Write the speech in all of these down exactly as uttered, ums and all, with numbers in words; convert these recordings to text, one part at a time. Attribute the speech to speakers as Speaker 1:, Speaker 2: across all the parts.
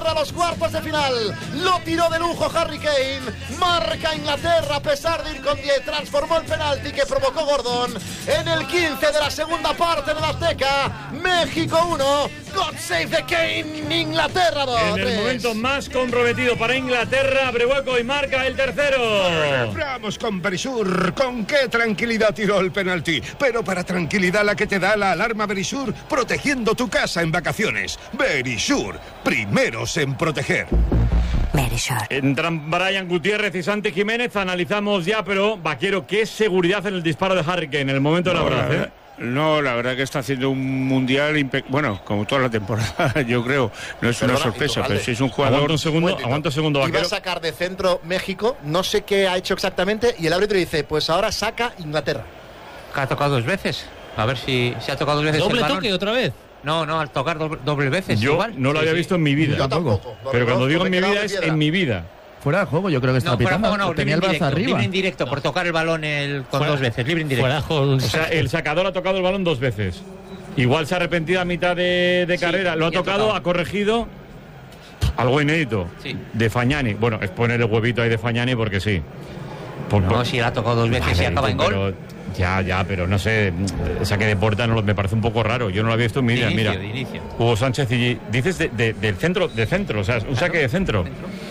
Speaker 1: Inglaterra a los cuartos de final. Lo tiró de lujo Harry Kane. Marca Inglaterra a pesar de ir con diez. Transformó el penalti que provocó Gordon en el quince de la segunda parte en el Azteca. México uno, God save the Kane. Inglaterra dos.
Speaker 2: En el momento más comprometido para Inglaterra, abre hueco y marca el tercero.
Speaker 3: Vamos con Verisur. Con qué tranquilidad tiró el penalti. Pero para tranquilidad la que te da la alarma Verisur, protegiendo tu casa en vacaciones. Verisur, primeros en proteger.
Speaker 4: Verisur.
Speaker 2: Entran Brian Gutiérrez y Santi Jiménez. Analizamos ya, pero Vaquero, qué seguridad en el disparo de Harry Kane en el momento de la verdad, ¿eh?
Speaker 5: No, la verdad que está haciendo un mundial impe- bueno, como toda la temporada, yo creo. No es
Speaker 1: Perdona,
Speaker 5: una sorpresa,
Speaker 1: Iturralde.
Speaker 5: pero si es un jugador.
Speaker 2: Aguanta un segundo, aguanta un segundo,
Speaker 1: Iba
Speaker 2: Vaquero.
Speaker 1: a sacar de centro México, no sé qué ha hecho exactamente, y el árbitro dice, pues ahora saca Inglaterra.
Speaker 6: Que ha tocado dos veces. A ver si se ha tocado dos veces
Speaker 7: ¿Doble
Speaker 6: el balón.
Speaker 7: toque otra vez?
Speaker 6: No, no, al tocar doble, doble veces.
Speaker 2: Yo
Speaker 6: igual.
Speaker 2: no lo
Speaker 6: Sí,
Speaker 2: había
Speaker 6: sí.
Speaker 2: visto en mi vida.
Speaker 1: Yo tampoco.
Speaker 2: Pero cuando digo en mi
Speaker 1: Me he quedado
Speaker 2: vida
Speaker 1: de
Speaker 2: es
Speaker 1: piedra.
Speaker 2: en mi vida.
Speaker 8: Fuera de juego, yo creo que está
Speaker 6: No, fuera de
Speaker 8: pitando.
Speaker 6: juego no,
Speaker 8: Tenía el
Speaker 6: libre
Speaker 8: brazo
Speaker 6: indirecto,
Speaker 8: arriba.
Speaker 6: libre indirecto, por tocar el balón el, con
Speaker 7: Fuera-
Speaker 6: dos veces, libre indirecto.
Speaker 7: Fuera con...
Speaker 2: O sea, el sacador ha tocado el balón dos veces. Igual se ha arrepentido a mitad de, de
Speaker 6: Sí,
Speaker 2: carrera. Lo ha
Speaker 6: y ha
Speaker 2: tocado,
Speaker 6: tocado.
Speaker 2: ha corregido. Algo inédito.
Speaker 6: Sí.
Speaker 2: De Fagnani. Bueno, es poner el huevito ahí de Fagnani porque sí. Por-
Speaker 6: No,
Speaker 2: por-
Speaker 6: si la ha tocado dos veces y
Speaker 2: Vale,
Speaker 6: acaba en
Speaker 2: pero-
Speaker 6: gol.
Speaker 2: Ya, ya, pero no sé. El saque de puerta no, lo- me parece un poco raro. Yo no lo había visto en mi
Speaker 6: De
Speaker 2: vida.
Speaker 6: inicio,
Speaker 2: Mira,
Speaker 6: de inicio.
Speaker 2: Hugo Sánchez y dices de, de- del centro, de centro, o sea, un saque de centro.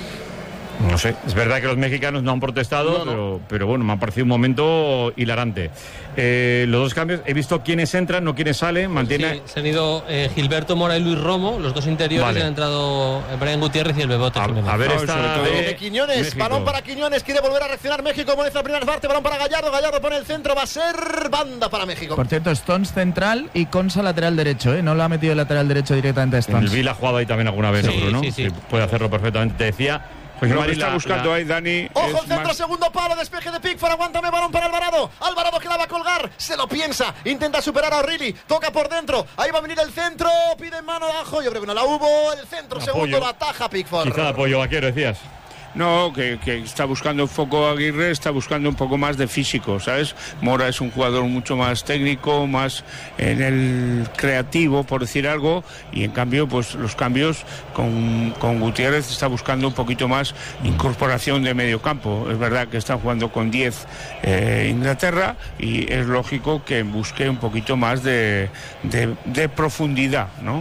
Speaker 2: No sé, es verdad que los mexicanos no han protestado,
Speaker 1: No, no.
Speaker 2: Pero, pero bueno, me ha parecido un momento hilarante. Eh, los dos cambios, he visto quiénes entran, no quiénes salen, mantiene...
Speaker 7: Sí, se han ido eh, Gilberto Mora y Luis Romo, los dos interiores,
Speaker 2: Vale.
Speaker 7: y han entrado eh, Brian Gutiérrez y el Bebote
Speaker 2: A,
Speaker 7: Jiménez.
Speaker 2: a ver
Speaker 5: No,
Speaker 2: esta
Speaker 5: sobre todo-
Speaker 2: de
Speaker 1: De Quiñones,
Speaker 2: México.
Speaker 1: balón para Quiñones, quiere volver a reaccionar México, como dice la primera parte, balón para Gallardo, Gallardo pone el centro, va a ser banda para México.
Speaker 8: Por cierto, Stones central y Consa lateral derecho, ¿eh? No lo ha metido el lateral derecho directamente a
Speaker 2: El
Speaker 8: Stones.
Speaker 2: Vila ha jugado ahí también alguna vez,
Speaker 7: Sí,
Speaker 2: seguro, ¿no?
Speaker 7: sí, sí.
Speaker 2: Puede hacerlo perfectamente. Te decía... José
Speaker 5: Lo
Speaker 2: Mari,
Speaker 5: que está
Speaker 2: la-
Speaker 5: buscando
Speaker 2: la-
Speaker 5: ahí Dani.
Speaker 1: Ojo,
Speaker 5: es
Speaker 1: el centro,
Speaker 5: más-
Speaker 1: segundo palo, despeje de Pickford, aguántame, balón para Alvarado. Alvarado que la va a colgar, se lo piensa, intenta superar a O'Reilly, toca por dentro, ahí va a venir el centro, pide mano de ajo, yo creo que no la hubo, el centro,
Speaker 2: Un
Speaker 1: segundo,
Speaker 2: apoyo.
Speaker 1: lo ataja Pickford.
Speaker 2: Quizá de apoyo, Vaquero, decías.
Speaker 5: No, que, que está buscando un poco Aguirre, está buscando un poco más de físico, ¿sabes? Mora es un jugador mucho más técnico, más en el creativo, por decir algo, y en cambio, pues los cambios con, con Gutiérrez está buscando un poquito más incorporación de medio campo. Es verdad que está jugando con diez eh, Inglaterra y es lógico que busque un poquito más de, de, de profundidad, ¿no?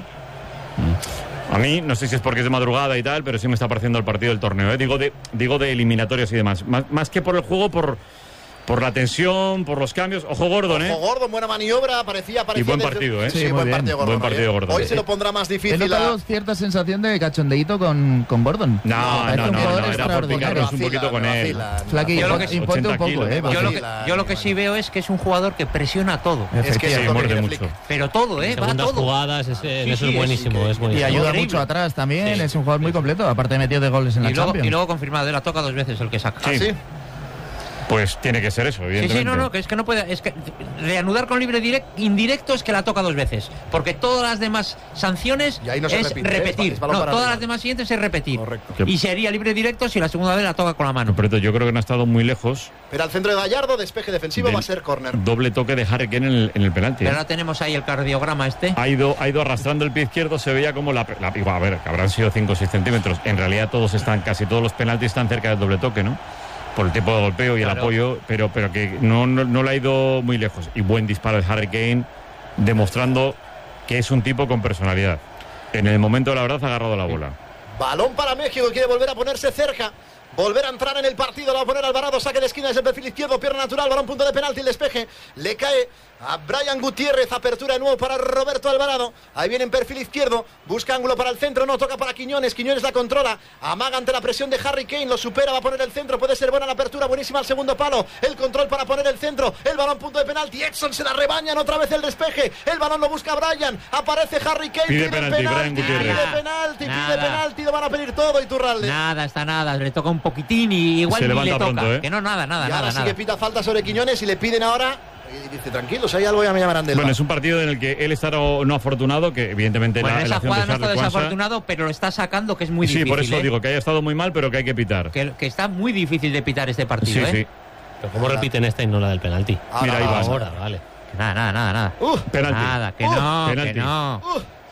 Speaker 2: A mí, no sé si es porque es de madrugada y tal, pero sí me está pareciendo el partido del torneo, ¿eh? Digo de, digo de eliminatorias y demás. Más, más que por el juego, por, por la tensión, por los cambios. Ojo Gordon, ¿eh?
Speaker 1: Ojo Gordon, buena maniobra, parecía, parecía
Speaker 2: Y buen
Speaker 1: desde-
Speaker 2: partido, ¿eh?
Speaker 1: Sí,
Speaker 8: Sí, muy
Speaker 1: buen
Speaker 8: bien.
Speaker 1: partido Gordon.
Speaker 2: Buen partido
Speaker 1: hoy, ¿eh?
Speaker 2: Gordon.
Speaker 1: Hoy se lo pondrá más
Speaker 8: He
Speaker 1: difícil.
Speaker 8: notado
Speaker 1: a-
Speaker 8: cierta sensación de cachondeíto con, con Gordon.
Speaker 2: No,
Speaker 8: Parece
Speaker 2: no,
Speaker 8: un
Speaker 2: no,
Speaker 8: jugador
Speaker 2: no, era por
Speaker 8: extraordinario.
Speaker 2: picarnos un poquito con él.
Speaker 8: Flaqui,
Speaker 6: Yo lo
Speaker 8: impo-
Speaker 6: que-
Speaker 8: imponte un
Speaker 2: ochenta
Speaker 8: poco,
Speaker 2: kilos.
Speaker 8: ¿eh?
Speaker 6: Yo lo, que,
Speaker 1: la-
Speaker 6: yo lo que sí veo es que es un jugador que presiona todo.
Speaker 1: Es que
Speaker 2: Sí,
Speaker 1: es lo que
Speaker 2: muerde
Speaker 1: quiere
Speaker 2: mucho.
Speaker 1: Flick.
Speaker 6: Pero todo, ¿eh? Va
Speaker 7: Segundas
Speaker 6: todo.
Speaker 7: jugadas, ese,
Speaker 6: Sí,
Speaker 7: eso
Speaker 6: sí,
Speaker 7: es buenísimo,
Speaker 6: es-
Speaker 7: es
Speaker 8: Y
Speaker 7: buenísimo.
Speaker 8: ayuda
Speaker 6: Increíble.
Speaker 8: mucho atrás también,
Speaker 6: Sí.
Speaker 8: es un jugador muy completo, aparte de metido de goles en la
Speaker 6: Y luego,
Speaker 8: Champions.
Speaker 6: y luego confirmado, él la toca dos veces el que saca.
Speaker 2: Sí.
Speaker 1: ¿Ah, sí?
Speaker 2: Pues tiene que ser eso,
Speaker 6: Sí,
Speaker 2: evidentemente.
Speaker 6: sí, no, no, que es que no puede. Es que reanudar con libre direct, indirecto es que la toca dos veces. Porque todas las demás sanciones
Speaker 1: Y ahí no se
Speaker 6: es
Speaker 1: repite, ¿eh?
Speaker 6: repetir.
Speaker 1: Es balón
Speaker 6: No,
Speaker 1: para
Speaker 6: todas
Speaker 1: arriba.
Speaker 6: las demás siguientes es repetir.
Speaker 1: Correcto.
Speaker 6: Y sería libre directo si la segunda vez la toca con la mano.
Speaker 2: Pero yo creo que no ha estado muy lejos.
Speaker 1: Pero al centro de Gallardo, despeje defensivo,
Speaker 2: Del
Speaker 1: va a ser córner.
Speaker 2: Doble toque de Harry Kane en el, en el penalti.
Speaker 6: Pero
Speaker 2: ¿eh?
Speaker 6: ahora tenemos ahí el cardiograma este.
Speaker 2: Ha ido, ha ido arrastrando el pie izquierdo, se veía como la, la igual, a ver, que habrán sido cinco o seis centímetros. En realidad todos están, casi todos los penaltis están cerca del doble toque, ¿no? Por el tipo de golpeo y el
Speaker 6: Claro.
Speaker 2: apoyo, pero, pero que no, no, no le ha ido muy lejos. Y buen disparo de Harry Kane, demostrando que es un tipo con personalidad. En el momento de la verdad ha agarrado la bola.
Speaker 1: Balón para México, quiere volver a ponerse cerca. Volver a entrar en el partido, lo va a poner Alvarado, saque de esquina desde el perfil izquierdo, pierna natural, balón punto de penalti, el despeje, le cae a Brian Gutiérrez, apertura de nuevo para Roberto Alvarado, ahí viene en perfil izquierdo, busca ángulo para el centro, no, toca para Quiñones, Quiñones la controla, amaga ante la presión de Harry Kane, lo supera, va a poner el centro, puede ser buena la apertura, buenísima el segundo palo, el control para poner el centro, el balón punto de penalti, Edson se la rebañan, otra vez el despeje, el balón lo busca Brian, aparece Harry Kane,
Speaker 2: Pide penalti, Brian
Speaker 1: penalti,
Speaker 2: Gutiérrez.
Speaker 1: pide penalti, pide
Speaker 6: Nada.
Speaker 1: penalti, lo van a pedir todo, Iturralde.
Speaker 6: Nada, está nada, le toca un poquitín y igual
Speaker 2: Se
Speaker 6: ni le
Speaker 2: levanta
Speaker 6: toca.
Speaker 2: pronto, ¿eh?
Speaker 6: Que no, nada, nada,
Speaker 1: Y ahora
Speaker 6: nada,
Speaker 1: sí
Speaker 6: nada.
Speaker 1: que pita falta sobre Quiñones y le piden ahora. Y dice, tranquilo, si hay algo ya me llamarán del
Speaker 2: Bueno,
Speaker 1: V A R.
Speaker 2: es un partido en el que él está no, no afortunado, que evidentemente
Speaker 6: Bueno,
Speaker 2: la, la
Speaker 6: esa
Speaker 2: acción
Speaker 6: jugada
Speaker 2: de
Speaker 6: no está
Speaker 2: Charles Kwanza-
Speaker 6: desafortunado, pero lo está sacando, que es muy
Speaker 2: Sí,
Speaker 6: difícil.
Speaker 2: por eso
Speaker 6: ¿eh?
Speaker 2: digo que haya estado muy mal, pero que hay que pitar.
Speaker 6: Que, que está muy difícil de pitar este partido,
Speaker 2: Sí,
Speaker 6: ¿eh?
Speaker 2: sí.
Speaker 7: Pero ¿cómo repiten esta y no la del penalti?
Speaker 1: Ahora,
Speaker 2: Mira, ahí va.
Speaker 7: Ahora, vale.
Speaker 6: Que Nada, nada, nada, nada.
Speaker 1: Uh,
Speaker 2: Penalti.
Speaker 6: Nada, que
Speaker 1: Uh,
Speaker 6: no,
Speaker 2: penalti.
Speaker 6: que no.
Speaker 1: uh,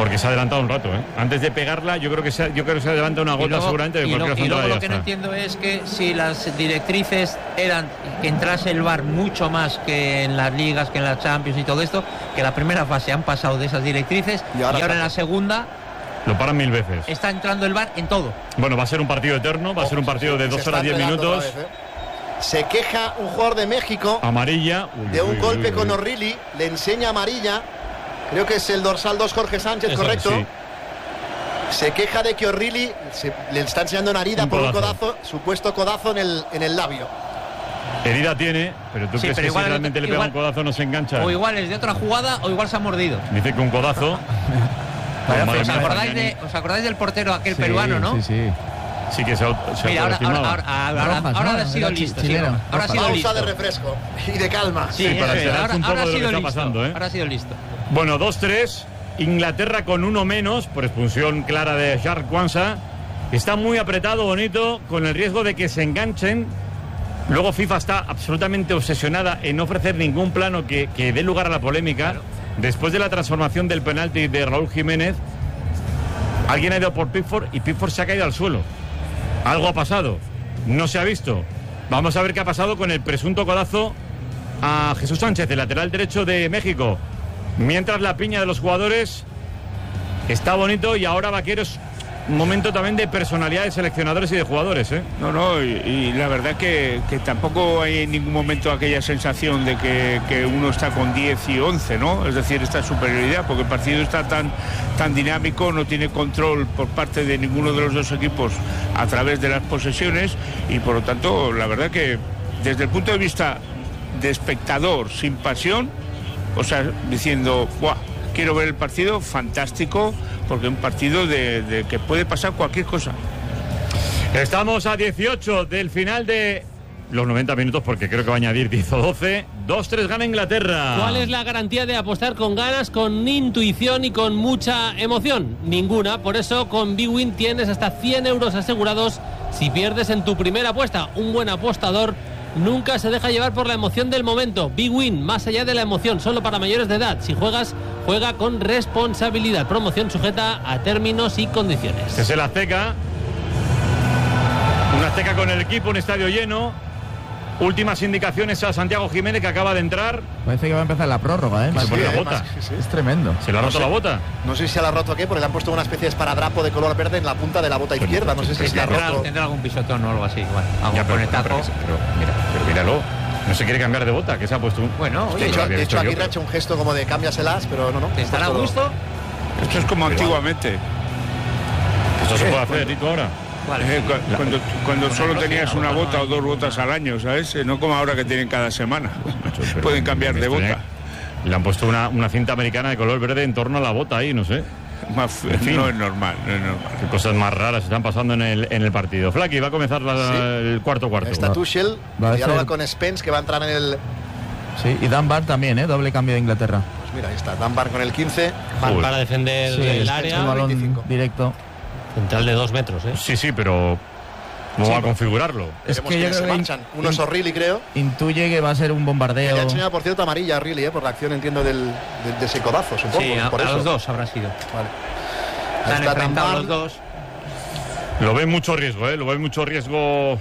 Speaker 2: Porque se ha adelantado un rato, ¿eh? Antes de pegarla, yo creo que se, yo creo que se adelanta una gota
Speaker 6: luego,
Speaker 2: seguramente de
Speaker 6: y
Speaker 2: cualquier
Speaker 6: lo, y luego
Speaker 2: central.
Speaker 6: lo que no entiendo es que si las directrices eran que entrase el V A R mucho más que en las ligas, que en las Champions y todo esto, que la primera fase han pasado de esas directrices y ahora, y ahora en la segunda
Speaker 2: lo paran mil veces.
Speaker 6: Está entrando el V A R en todo.
Speaker 2: Bueno, va a ser un partido eterno, va a ser un partido de dos horas diez minutos.
Speaker 1: Vez, ¿eh? Se queja un jugador de México.
Speaker 2: Amarilla. Uy,
Speaker 1: de un
Speaker 2: uy,
Speaker 1: golpe
Speaker 2: uy, uy.
Speaker 1: con O'Reilly. Le enseña amarilla. Creo que es el dorsal dos, Jorge Sánchez,
Speaker 2: Eso,
Speaker 1: correcto.
Speaker 2: sí.
Speaker 1: Se queja de que O'Reilly se, le está enseñando una herida
Speaker 2: Un
Speaker 1: por
Speaker 2: codazo.
Speaker 1: un codazo, supuesto codazo en el, en el labio.
Speaker 2: Herida tiene, pero tú
Speaker 6: Sí,
Speaker 2: crees
Speaker 6: pero
Speaker 2: que
Speaker 6: igual
Speaker 2: si
Speaker 6: es-
Speaker 2: realmente le pega
Speaker 6: igual-
Speaker 2: un codazo no se engancha.
Speaker 6: O igual es de otra jugada o igual se ha mordido.
Speaker 2: Dice que un codazo. Pues, madre
Speaker 6: ¿Os
Speaker 2: mía,
Speaker 6: acordáis,
Speaker 2: Damiani.
Speaker 6: de, ¿Os acordáis del portero aquel
Speaker 8: Sí,
Speaker 6: peruano, no?
Speaker 8: Sí, sí.
Speaker 2: Sí que se, ha- se
Speaker 6: Mira, ahora, ahora,
Speaker 2: autolastimaba.
Speaker 6: ahora, ahora,
Speaker 8: Rojas,
Speaker 6: ahora
Speaker 8: ¿no?
Speaker 6: ha sido
Speaker 8: Era
Speaker 6: listo.
Speaker 8: chileno,
Speaker 6: sí, ahora ha
Speaker 8: rojas.
Speaker 6: sido
Speaker 1: Pausa
Speaker 6: listo.
Speaker 1: de refresco y de calma.
Speaker 6: Sí,
Speaker 2: Sí, para
Speaker 6: eso es.
Speaker 2: enterarse
Speaker 6: ahora,
Speaker 2: un poco
Speaker 6: ahora ha
Speaker 2: de lo que
Speaker 6: sido
Speaker 2: está
Speaker 6: listo.
Speaker 2: pasando, ¿eh?
Speaker 6: Ahora ha sido listo.
Speaker 2: Bueno, dos tres. Inglaterra con uno menos por expulsión clara de Shark Kwanza. Está muy apretado, bonito, con el riesgo de que se enganchen. Luego FIFA está absolutamente obsesionada en no ofrecer ningún plano que, que dé lugar a la polémica.
Speaker 6: Claro.
Speaker 2: Después de la transformación del penalti de Raúl Jiménez, alguien ha ido por Pickford y Pickford se ha caído al suelo. Algo ha pasado. No se ha visto. Vamos a ver qué ha pasado con el presunto codazo a Jesús Sánchez, el lateral derecho de México. Mientras la piña de los jugadores está bonito y ahora Vaqueros, un momento también de personalidad de seleccionadores y de jugadores, ¿eh?
Speaker 5: No, no, y, y la verdad que, que tampoco hay en ningún momento aquella sensación de que, que uno está con diez y once, ¿no? Es decir, esta superioridad, porque el partido está tan, tan dinámico, no tiene control por parte de ninguno de los dos equipos a través de las posesiones y por lo tanto, la verdad que desde el punto de vista de espectador sin pasión, o sea, diciendo, ¡buah! Quiero ver el partido, fantástico, porque es un partido de, de que puede pasar cualquier cosa.
Speaker 2: Estamos a dieciocho del final de los noventa minutos, porque creo que va a añadir diez o doce. dos tres gana Inglaterra.
Speaker 7: ¿Cuál es la garantía de apostar con ganas, con intuición y con mucha emoción? Ninguna. Por eso con Big Win tienes hasta cien euros asegurados si pierdes en tu primera apuesta. Un buen apostador nunca se deja llevar por la emoción del momento. Big Win, más allá de la emoción, solo para mayores de edad. Si juegas, juega con responsabilidad. Promoción sujeta a términos y condiciones.
Speaker 2: Este es el Azteca. Un Azteca con el equipo, un estadio lleno. Últimas indicaciones a Santiago Jiménez, que acaba de entrar.
Speaker 8: Parece que va a empezar la prórroga, ¿eh?
Speaker 2: Se pone la
Speaker 1: eh,
Speaker 2: bota.
Speaker 1: más- sí.
Speaker 8: Es tremendo.
Speaker 2: Se le ha roto la bota.
Speaker 1: No sé si se la ha roto o qué, porque le han puesto una especie de esparadrapo de color verde en la punta de la bota izquierda. No sé si se la ha
Speaker 6: Tendrá,
Speaker 1: roto.
Speaker 6: tendrá algún pisotón o algo así, igual. Algún
Speaker 2: Ya, pero,
Speaker 6: conectazo.
Speaker 2: pero, pero, mira, pero míralo. No se quiere cambiar de bota, que se ha puesto un...
Speaker 6: Bueno,
Speaker 1: De
Speaker 6: oye,
Speaker 1: hecho,
Speaker 2: lo había
Speaker 1: de
Speaker 2: visto
Speaker 1: hecho
Speaker 2: yo,
Speaker 1: Aguirre ha
Speaker 2: pero-
Speaker 1: hecho un gesto como de cámbiaselas, pero no, no.
Speaker 6: ¿te estará a
Speaker 1: Puesto-
Speaker 6: gusto?
Speaker 5: Esto es como antiguamente.
Speaker 2: Esto se puede hacer, Rito, ahora.
Speaker 6: Vale.
Speaker 5: Eh, cu- cuando cuando solo tenías una bota o dos botas al año, ¿sabes? Eh, No como ahora que tienen cada semana.
Speaker 2: Pero
Speaker 5: Pueden cambiar de
Speaker 2: esto ya-
Speaker 5: bota.
Speaker 2: Le han puesto una, una cinta americana de color verde en torno a la bota ahí, no sé.
Speaker 5: Más-
Speaker 2: En fin.
Speaker 5: No es normal, no es normal.
Speaker 2: Qué cosas más raras están pasando en el, en el partido. Flaky, va a comenzar la-
Speaker 1: Sí.
Speaker 2: el cuarto cuarto.
Speaker 1: Está Tuchel,
Speaker 8: Va a
Speaker 1: dialoga
Speaker 8: ser-
Speaker 1: con Spence, que va a entrar en el...
Speaker 8: Sí, y Dan Bar también, ¿eh? Doble cambio de Inglaterra.
Speaker 1: Pues mira, ahí está, Dunbar con el quince.
Speaker 7: Para,
Speaker 2: Joder.
Speaker 7: para defender
Speaker 8: Sí,
Speaker 7: el
Speaker 8: es
Speaker 7: área.
Speaker 8: un balón
Speaker 1: veinticinco.
Speaker 8: directo.
Speaker 7: Central de dos metros, ¿eh?
Speaker 2: Sí, sí, pero ¿cómo
Speaker 8: Sí,
Speaker 2: va a
Speaker 8: pero-
Speaker 2: configurarlo?
Speaker 8: Es
Speaker 1: Veremos
Speaker 8: que yo
Speaker 1: quiénes se
Speaker 8: creo que
Speaker 1: marchan.
Speaker 8: in-
Speaker 1: Uno es
Speaker 8: in-
Speaker 1: O'Reilly, creo.
Speaker 8: intuye que va a ser un
Speaker 1: Le
Speaker 8: bombardeo.
Speaker 1: ha enseñado, por cierto, amarilla a O'Reilly, ¿eh? Por la acción, entiendo, del, de, de ese codazo, supongo.
Speaker 6: Sí, a,
Speaker 1: por
Speaker 6: a
Speaker 1: eso.
Speaker 6: los dos habrá sido.
Speaker 1: Vale.
Speaker 6: Se
Speaker 1: Ahí
Speaker 6: han
Speaker 1: está
Speaker 6: enfrentado
Speaker 1: Dunbar.
Speaker 6: los dos.
Speaker 2: Lo ve mucho riesgo, ¿eh? Lo ve mucho riesgo.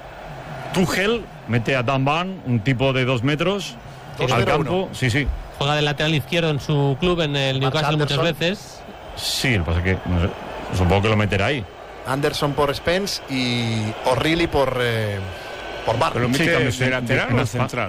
Speaker 2: Tuchel mete a Dan Van, un tipo de dos metros,
Speaker 1: Dos
Speaker 2: al
Speaker 1: cero
Speaker 2: campo. Sí, sí.
Speaker 7: Juega de lateral izquierdo en su club, en el
Speaker 1: Mark
Speaker 7: Newcastle, muchas
Speaker 1: Anderson.
Speaker 7: veces.
Speaker 2: Sí, lo que pasa es que no sé, supongo que lo meterá ahí.
Speaker 1: Anderson por Spence y O'Reilly por, eh, por Bar.
Speaker 5: Pero lo
Speaker 2: Sí,
Speaker 5: mete
Speaker 2: cambio,
Speaker 5: de
Speaker 2: sí,
Speaker 5: lateral
Speaker 2: de-
Speaker 5: o
Speaker 2: de-
Speaker 5: central.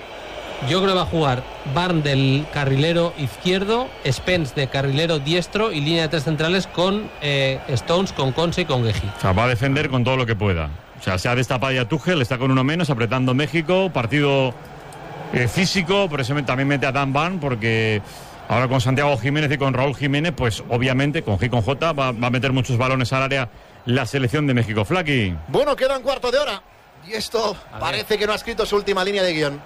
Speaker 7: Yo creo que va a jugar Barn del carrilero izquierdo, Spence de carrilero diestro y línea de tres centrales con eh, Stones, con Conse y con Geji.
Speaker 2: O sea, va a defender con todo lo que pueda. O sea, se ha destapado ya Tuchel, está con uno menos, apretando México, partido eh, físico, por eso me- también mete a Dan Van, porque ahora con Santiago Jiménez y con Raúl Jiménez, pues obviamente con G y con J va, va a meter muchos balones al área la selección de México. Flaky.
Speaker 1: Bueno, queda un cuarto de hora. Y esto parece que no ha escrito su última línea de guión.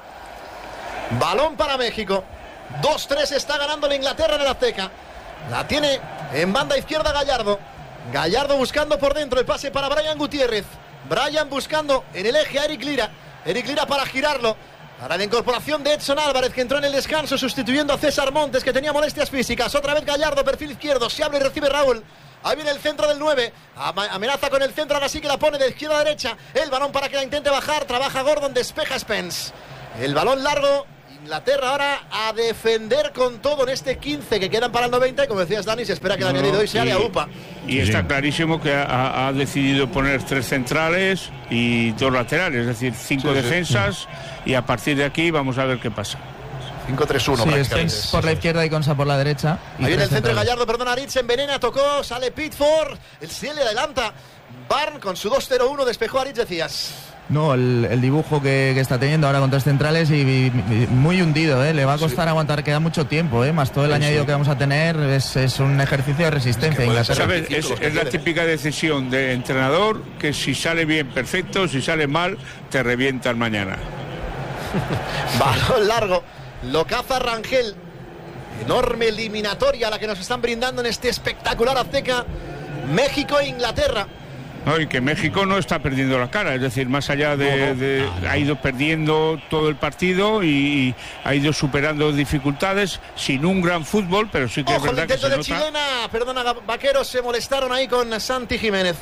Speaker 1: Balón para México. dos tres está ganando la Inglaterra en el Azteca. La tiene en banda izquierda Gallardo. Gallardo buscando por dentro el pase para Brian Gutiérrez. Brian buscando en el eje a Eric Lira. Eric Lira para girarlo. Para la incorporación de Edson Álvarez, que entró en el descanso sustituyendo a César Montes, que tenía molestias físicas. Otra vez Gallardo, perfil izquierdo, se abre y recibe Raúl. Ahí viene el centro del nueve, amenaza con el centro, ahora sí que la pone de izquierda a derecha. El balón para que la intente bajar, trabaja Gordon, despeja Spence. El balón largo, Inglaterra ahora a defender con todo en este quince que quedan para el noventa. Y como decías, Dani, se espera que el no, añadido hoy sea de Aupa.
Speaker 5: Y está clarísimo que ha, ha decidido poner tres centrales y dos laterales, es decir, cinco sí, defensas sí. Y a partir de aquí vamos a ver qué pasa.
Speaker 1: cinco tres uno.
Speaker 8: Sí, Spence por la izquierda y Konsa por la derecha.
Speaker 1: Ahí viene el centro de Gallardo, perdona, Aritz envenena, tocó, sale Pitford, el C le adelanta. Barn con su dos cero uno despejó a Aritz, decías.
Speaker 8: No, el, el dibujo que, que está teniendo ahora con tres centrales y, y, y muy hundido, ¿eh? Le va a costar sí. aguantar, queda mucho tiempo, ¿eh? Más todo el sí, añadido sí. que vamos a tener, es, es un ejercicio de resistencia.
Speaker 5: Es, que ¿sabes? es, es la típica decisión de entrenador que si sale bien, perfecto, si sale mal, te revientan mañana.
Speaker 1: Balón largo, lo caza Rangel. Enorme eliminatoria la que nos están brindando en este espectacular Azteca. México e Inglaterra.
Speaker 5: No, y que México no está perdiendo la cara, es decir, más allá de, no, no. de ha ido perdiendo todo el partido y ha ido superando dificultades sin un gran fútbol, pero sí que
Speaker 1: Ojo,
Speaker 5: es verdad que se
Speaker 1: de
Speaker 5: nota.
Speaker 1: Chilena, perdona, Vaqueros se molestaron ahí con Santi Jiménez.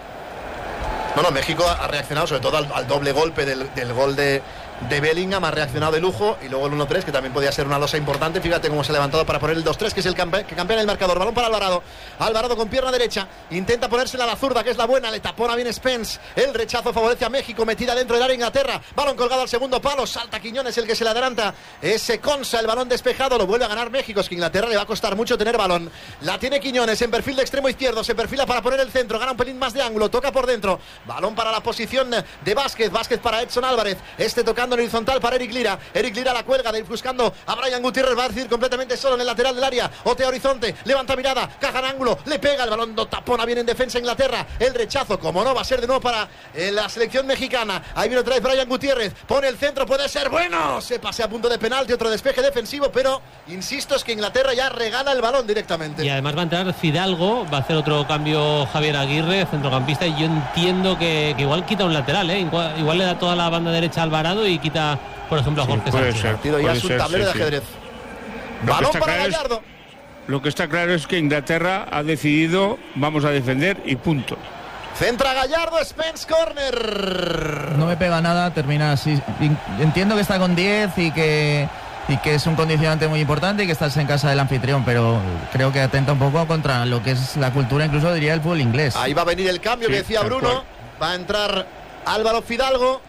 Speaker 1: No, no, México ha reaccionado sobre todo al, al doble golpe del, del gol de, de Bellingham, ha reaccionado de lujo, y luego el uno tres, que también podía ser una losa importante. Fíjate cómo se ha levantado para poner el dos tres, que es el campe, que campea en el marcador. Balón para Alvarado, Alvarado con pierna derecha, intenta ponérsela a la zurda, que es la buena, le tapona bien Spence, el rechazo favorece a México, metida dentro del área Inglaterra, balón colgado al segundo palo, salta Quiñones, el que se le adelanta, ese Konsa, el balón despejado, lo vuelve a ganar México. Es que Inglaterra le va a costar mucho tener balón, la tiene Quiñones en perfil de extremo izquierdo, se perfila para poner el centro, gana un pelín más de ángulo, toca por dentro, balón para la posición de Vázquez, Vázquez para Edson Álvarez, este tocando en horizontal para Eric Lira, Eric Lira la cuelga, de ir buscando a Brian Gutiérrez, va a decir completamente solo en el lateral del área, otea horizonte, levanta mirada, caja en ángulo, le pega, el balón no tapona bien en defensa Inglaterra, el rechazo, como no, va a ser de nuevo para eh, la selección mexicana. Ahí viene otra vez Brian Gutiérrez, pone el centro, puede ser bueno, se pase a punto de penalti, otro despeje defensivo, pero insisto, es que Inglaterra ya regala el balón directamente.
Speaker 7: Y además va a entrar Fidalgo, va a hacer otro cambio Javier Aguirre, centrocampista, y yo entiendo que, que igual quita un lateral, ¿eh? igual, igual le da toda la banda derecha a Alvarado y quita, por ejemplo, a Jorge
Speaker 5: sí, puede
Speaker 7: Sánchez.
Speaker 5: Ser,
Speaker 1: partido ya es un
Speaker 5: ser,
Speaker 1: tablero
Speaker 5: sí,
Speaker 1: de ajedrez.
Speaker 5: Sí.
Speaker 1: Balón para Gallardo.
Speaker 5: Es, lo que está claro es que Inglaterra ha decidido, vamos a defender y punto.
Speaker 1: Centra Gallardo, Spence, corner.
Speaker 8: No me pega nada, termina así. Entiendo que está con diez y que, y que es un condicionante muy importante y que estás en casa del anfitrión, pero creo que atenta un poco contra lo que es la cultura, incluso diría el fútbol inglés.
Speaker 1: Ahí va a venir el cambio sí, que decía Bruno. Cual. Va a entrar Álvaro Fidalgo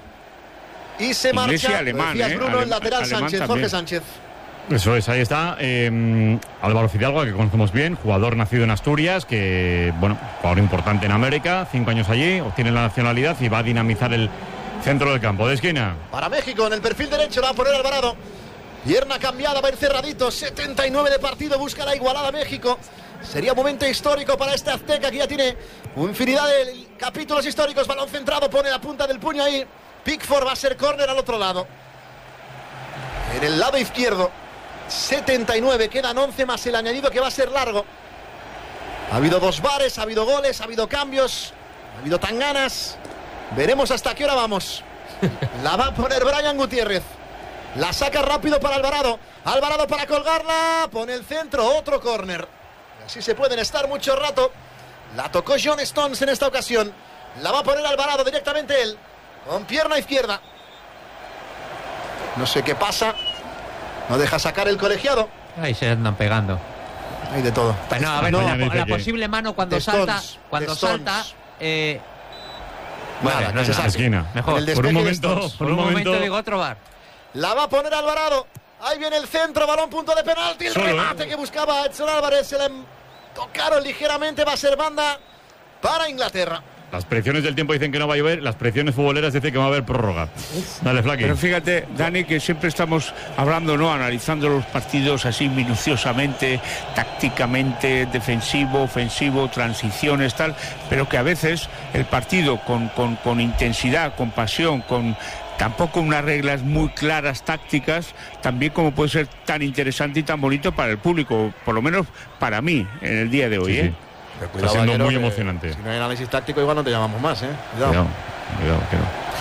Speaker 1: y se
Speaker 5: Inglés
Speaker 1: marcha.
Speaker 5: Y alemán,
Speaker 1: decías,
Speaker 5: ¿eh?
Speaker 1: Bruno,
Speaker 5: Ale-
Speaker 1: el lateral Sánchez,
Speaker 5: también.
Speaker 1: Jorge Sánchez.
Speaker 2: Eso es, ahí está eh, Álvaro Fidalgo, que conocemos bien, jugador nacido en Asturias, que, bueno, jugador importante en América, cinco años allí, obtiene la nacionalidad y va a dinamizar el centro del campo de esquina.
Speaker 1: Para México, en el perfil derecho, la va a poner Alvarado. Pierna cambiada, va a ir cerradito, setenta y nueve de partido, busca la igualada México. Sería un momento histórico para este Azteca, que ya tiene infinidad de capítulos históricos. Balón centrado, pone la punta del puño ahí. Pickford, va a ser córner al otro lado. En el lado izquierdo, setenta y nueve, quedan once más el añadido, que va a ser largo. Ha habido dos bares, ha habido goles, ha habido cambios, ha habido tanganas. Veremos hasta qué hora vamos. La va a poner Brian Gutiérrez. La saca rápido para Alvarado. Alvarado para colgarla. Pone el centro, otro córner. Así se pueden estar mucho rato. La tocó John Stones en esta ocasión. La va a poner Alvarado directamente él, con pierna izquierda. No sé qué pasa. No deja sacar el colegiado.
Speaker 6: Ahí se andan pegando.
Speaker 1: Hay de todo.
Speaker 6: Pues no, a ver,
Speaker 2: No,
Speaker 6: la,
Speaker 2: dice
Speaker 6: la
Speaker 2: que-
Speaker 6: posible mano cuando
Speaker 1: de
Speaker 6: salta,
Speaker 1: Stones,
Speaker 6: cuando
Speaker 1: de Stones.
Speaker 6: salta, eh,
Speaker 1: Nada,
Speaker 6: vale,
Speaker 1: que
Speaker 6: no
Speaker 1: se
Speaker 6: es
Speaker 1: saque.
Speaker 6: nada.
Speaker 2: Esquina.
Speaker 6: Mejor.
Speaker 1: En el
Speaker 2: Por un
Speaker 1: despeje de
Speaker 2: momento,
Speaker 1: Stones.
Speaker 2: por
Speaker 6: un
Speaker 2: un
Speaker 6: momento
Speaker 2: momento,
Speaker 6: digo otro bar.
Speaker 1: La va a poner Alvarado. Ahí viene el centro, balón, punto de penalti. El
Speaker 2: Solo,
Speaker 1: remate
Speaker 2: ¿eh?
Speaker 1: que buscaba Edson Álvarez. Se le tocaron ligeramente. Va a ser banda para Inglaterra.
Speaker 2: las predicciones del tiempo dicen que no va a llover, las predicciones futboleras dicen que va a haber prórroga. Dale, Flaqui.
Speaker 5: Pero fíjate, Dani, que siempre estamos hablando, ¿no? Analizando los partidos así minuciosamente, tácticamente, defensivo, ofensivo, transiciones, tal, pero que a veces el partido con, con, con intensidad, con pasión, con tampoco unas reglas muy claras tácticas, también como puede ser tan interesante y tan bonito para el público, por lo menos para mí, en el día de hoy,
Speaker 2: Sí,
Speaker 5: ¿eh?
Speaker 2: sí. Está siendo muy emocionante.
Speaker 1: Si no hay análisis táctico, igual no te llamamos más, ¿eh?
Speaker 2: Cuidado, cuidado, que no.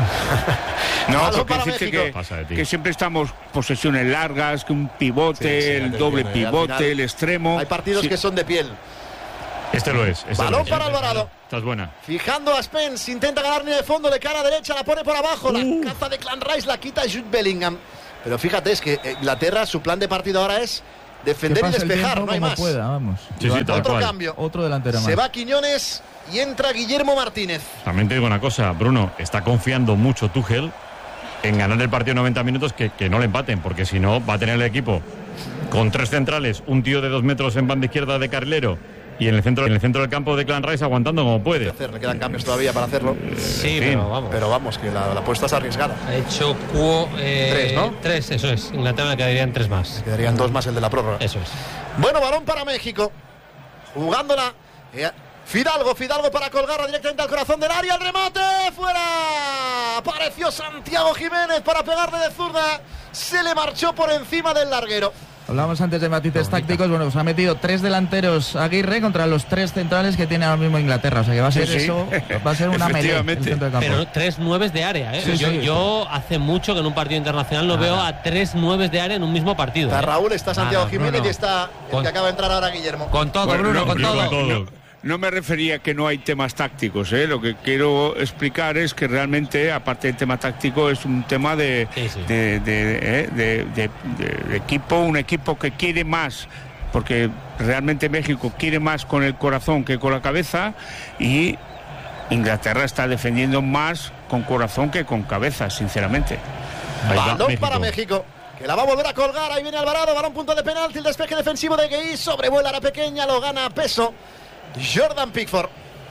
Speaker 5: No,
Speaker 1: Balón
Speaker 5: porque
Speaker 1: para
Speaker 5: decirte
Speaker 1: México.
Speaker 5: que,
Speaker 2: Pasa de ti.
Speaker 5: que siempre estamos posesiones largas, que un pivote,
Speaker 1: Sí, sí, ya
Speaker 5: el
Speaker 1: te
Speaker 5: doble
Speaker 1: entiendo, y al
Speaker 5: pivote,
Speaker 1: final
Speaker 5: el extremo.
Speaker 1: Hay partidos
Speaker 5: Sí.
Speaker 1: que son de piel.
Speaker 2: Este lo es. Este
Speaker 1: Balón
Speaker 2: lo es.
Speaker 1: para Alvarado.
Speaker 2: Esta es buena.
Speaker 1: Fijando a Spence, intenta ganar línea de fondo, de cara a derecha, la pone por abajo, la caza de Clan Rice, la quita Jude Bellingham. Pero fíjate, es que Inglaterra, su plan de partido ahora es
Speaker 8: Que
Speaker 1: defender y
Speaker 8: pase el
Speaker 1: despejar,
Speaker 8: tiempo
Speaker 1: no hay
Speaker 8: como
Speaker 1: más.
Speaker 8: pueda, vamos.
Speaker 2: Sí, sí, tal
Speaker 1: Otro
Speaker 2: cual.
Speaker 1: cambio.
Speaker 8: Otro delantero más.
Speaker 1: Se va Quiñones y entra Guillermo Martínez.
Speaker 2: También te digo una cosa, Bruno, está confiando mucho Tuchel en ganar el partido noventa minutos, que, que no le empaten, porque si no va a tener el equipo con tres centrales, un tío de dos metros en banda izquierda de carrilero y en el centro, en el centro del campo de Clan Rice aguantando como puede.
Speaker 1: Hacer, le quedan cambios todavía para hacerlo.
Speaker 7: Sí,
Speaker 2: en fin.
Speaker 7: pero vamos.
Speaker 1: Pero vamos, que la, la apuesta es arriesgada.
Speaker 7: Ha hecho cuo, eh,
Speaker 1: Tres, ¿no?
Speaker 7: Tres, eso es. Inglaterra le quedarían tres más.
Speaker 1: Quedarían dos más el de la prórroga.
Speaker 7: Eso es.
Speaker 1: Bueno, balón para México. Jugándola. eh, Fidalgo, Fidalgo para colgarla directamente al corazón del área. ¡El remate! ¡Fuera! Apareció Santiago Jiménez para pegarle de zurda. Se le marchó por encima del larguero.
Speaker 8: Hablábamos antes de matices tácticos. Bueno, pues ha metido tres delanteros Aguirre contra los tres centrales que tiene ahora mismo Inglaterra. O sea que va a ser
Speaker 5: Sí, sí.
Speaker 8: eso, va a ser una melee en el
Speaker 5: Efectivamente.
Speaker 8: centro de campo.
Speaker 7: Pero tres nueves de área, ¿eh?
Speaker 8: Sí,
Speaker 7: yo,
Speaker 8: sí.
Speaker 7: yo hace mucho que en un partido internacional no veo a tres nueves de área en un mismo partido.
Speaker 1: Está
Speaker 7: ¿eh?
Speaker 1: Raúl, está Santiago
Speaker 6: Nada,
Speaker 1: Jiménez
Speaker 6: Bruno.
Speaker 1: y está el
Speaker 7: Con-
Speaker 1: que acaba de entrar ahora Guillermo.
Speaker 6: Con todo,
Speaker 5: Bueno,
Speaker 6: Bruno,
Speaker 5: no,
Speaker 6: con
Speaker 2: Bruno,
Speaker 6: todo.
Speaker 2: con todo.
Speaker 5: No, no me refería a que no hay temas tácticos, ¿eh? Lo que quiero explicar es que realmente, aparte del tema táctico, es un tema de,
Speaker 7: Sí, sí.
Speaker 5: de, de- ¿eh? de- de- de- de equipo, un equipo que quiere más, porque realmente México quiere más con el corazón que con la cabeza, y Inglaterra está defendiendo más con corazón que con cabeza, sinceramente.
Speaker 2: Ahí va
Speaker 1: Balón
Speaker 2: México.
Speaker 1: para México, que la va a volver a colgar. Ahí viene Alvarado, balón punto de penalti. El despeje defensivo de Gueí, sobrevuela a la pequeña, lo gana a peso Jordan Pickford.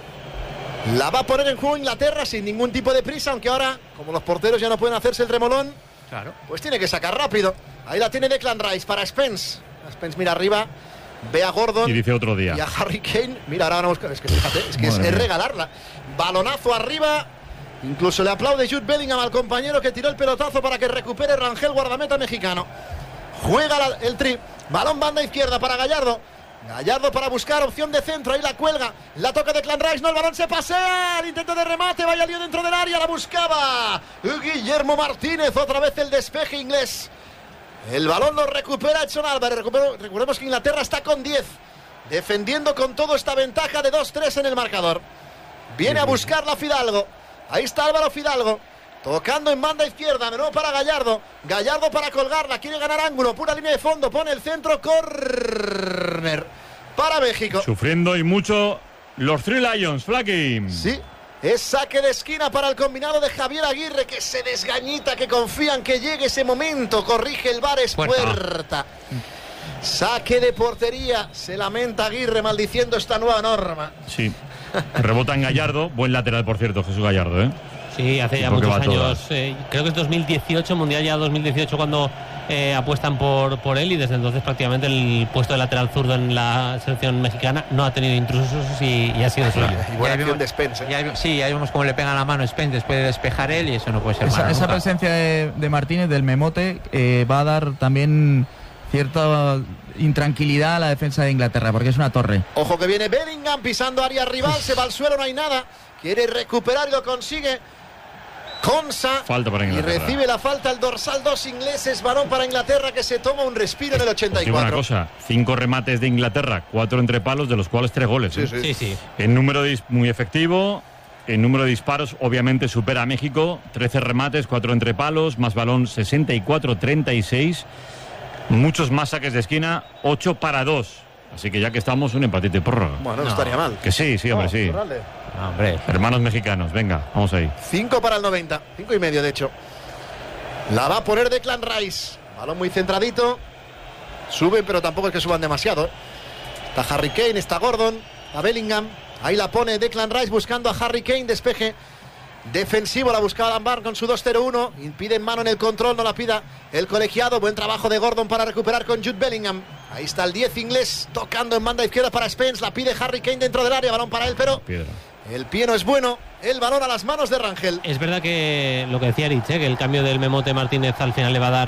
Speaker 1: La va a poner en juego Inglaterra sin ningún tipo de prisa, aunque ahora, como los porteros ya no pueden hacerse el remolón,
Speaker 6: Claro.
Speaker 1: pues tiene que sacar rápido. Ahí la tiene Declan Rice para Spence. Spence mira arriba, ve a Gordon
Speaker 2: Y dice otro día.
Speaker 1: y a Harry Kane. Mira, ahora van a buscar. Es que fíjate, es que es,
Speaker 8: Madre
Speaker 1: es
Speaker 8: mía.
Speaker 1: regalarla. Balonazo arriba. Incluso le aplaude Jude Bellingham al compañero que tiró el pelotazo para que recupere Rangel, guardameta mexicano. Juega la- el tri. Balón banda izquierda para Gallardo. Gallardo para buscar opción de centro. Ahí la cuelga. La toca de Clan Rice. No, el balón se pasea. El intento de remate. Vaya lío dentro del área. La buscaba Guillermo Martínez. Otra vez el despeje inglés. El balón lo recupera Edson Álvarez. Recupero- recordemos que Inglaterra está con diez. Defendiendo con todo esta ventaja de dos tres en el marcador. Viene a buscarla Fidalgo. Ahí está Álvaro Fidalgo. Tocando en banda izquierda. De nuevo para Gallardo. Gallardo para colgarla. Quiere ganar ángulo. Pura línea de fondo. Pone el centro. Corner para México.
Speaker 2: Sufriendo y mucho los Three Lions, Flaky.
Speaker 1: Sí. Es saque de esquina para el combinado de Javier Aguirre, que se desgañita, que confían que llegue ese momento. Corrige el V A R, es
Speaker 6: Puerta.
Speaker 1: puerta. Saque de portería. Se lamenta Aguirre maldiciendo esta nueva norma.
Speaker 2: Sí. Rebota en Gallardo. Buen lateral, por cierto, Jesús Gallardo, ¿eh?
Speaker 7: Sí, hace ya
Speaker 2: Porque
Speaker 7: muchos
Speaker 2: va a todas.
Speaker 7: años. eh, creo que es dos mil dieciocho, Mundial ya dos mil dieciocho, cuando eh, apuestan por, por él, y desde entonces prácticamente el puesto de lateral zurdo en la selección mexicana no ha tenido intrusos y, y ha sido suyo.
Speaker 1: Y buena
Speaker 6: Ya
Speaker 1: acción
Speaker 6: vimos-
Speaker 1: de Spence. ¿eh?
Speaker 6: Ya vi- sí, ya vimos cómo le pega la mano a Spence después de despejar él, y eso no puede ser
Speaker 8: Esa,
Speaker 6: malo
Speaker 8: esa
Speaker 6: nunca.
Speaker 8: presencia de, de Martínez, del memote, eh, va a dar también cierta intranquilidad a la defensa de Inglaterra, porque es una torre.
Speaker 1: Ojo que viene Bellingham pisando área rival, se va al suelo, no hay nada. Quiere recuperar y lo consigue. Consa.
Speaker 2: Falta para
Speaker 1: Y
Speaker 2: Inglaterra.
Speaker 1: recibe la falta el dorsal dos ingleses, balón para Inglaterra, que se toma un respiro en el ochenta
Speaker 2: Os
Speaker 1: y
Speaker 2: digo una
Speaker 1: cuatro.
Speaker 2: cosa, cinco remates de Inglaterra, cuatro entre palos, de los cuales tres goles. ¿eh?
Speaker 7: Sí, sí.
Speaker 2: En número de dis- muy efectivo, en número de disparos obviamente supera a México, trece remates, cuatro entre palos, más balón sesenta y cuatro treinta y seis, muchos más saques de esquina, ocho para dos. Así que ya que estamos, un empatito y prórroga.
Speaker 1: Bueno, no, estaría mal.
Speaker 2: Que sí, sí, hombre,
Speaker 1: No,
Speaker 2: sí.
Speaker 1: Corralde.
Speaker 6: No, hombre.
Speaker 2: Hermanos mexicanos, venga, vamos ahí.
Speaker 1: Cinco para el noventa, cinco y medio de hecho. La va a poner Declan Rice. Balón muy centradito. Suben, pero tampoco es que suban demasiado. Está Harry Kane, está Gordon, a Bellingham. Ahí la pone Declan Rice buscando a Harry Kane. Despeje defensivo, la buscaba Lambar con su dos cero uno. Impide en mano en el control, no la pida el colegiado. Buen trabajo de Gordon para recuperar con Jude Bellingham. Ahí está el diez inglés tocando en banda izquierda para Spence. La pide Harry Kane dentro del área. Balón para él, pero
Speaker 2: Piedra.
Speaker 1: el pie no es bueno. El balón a las manos de Rangel.
Speaker 7: Es verdad que lo que decía Rich, ¿eh? que el cambio del Memote Martínez al final le va a dar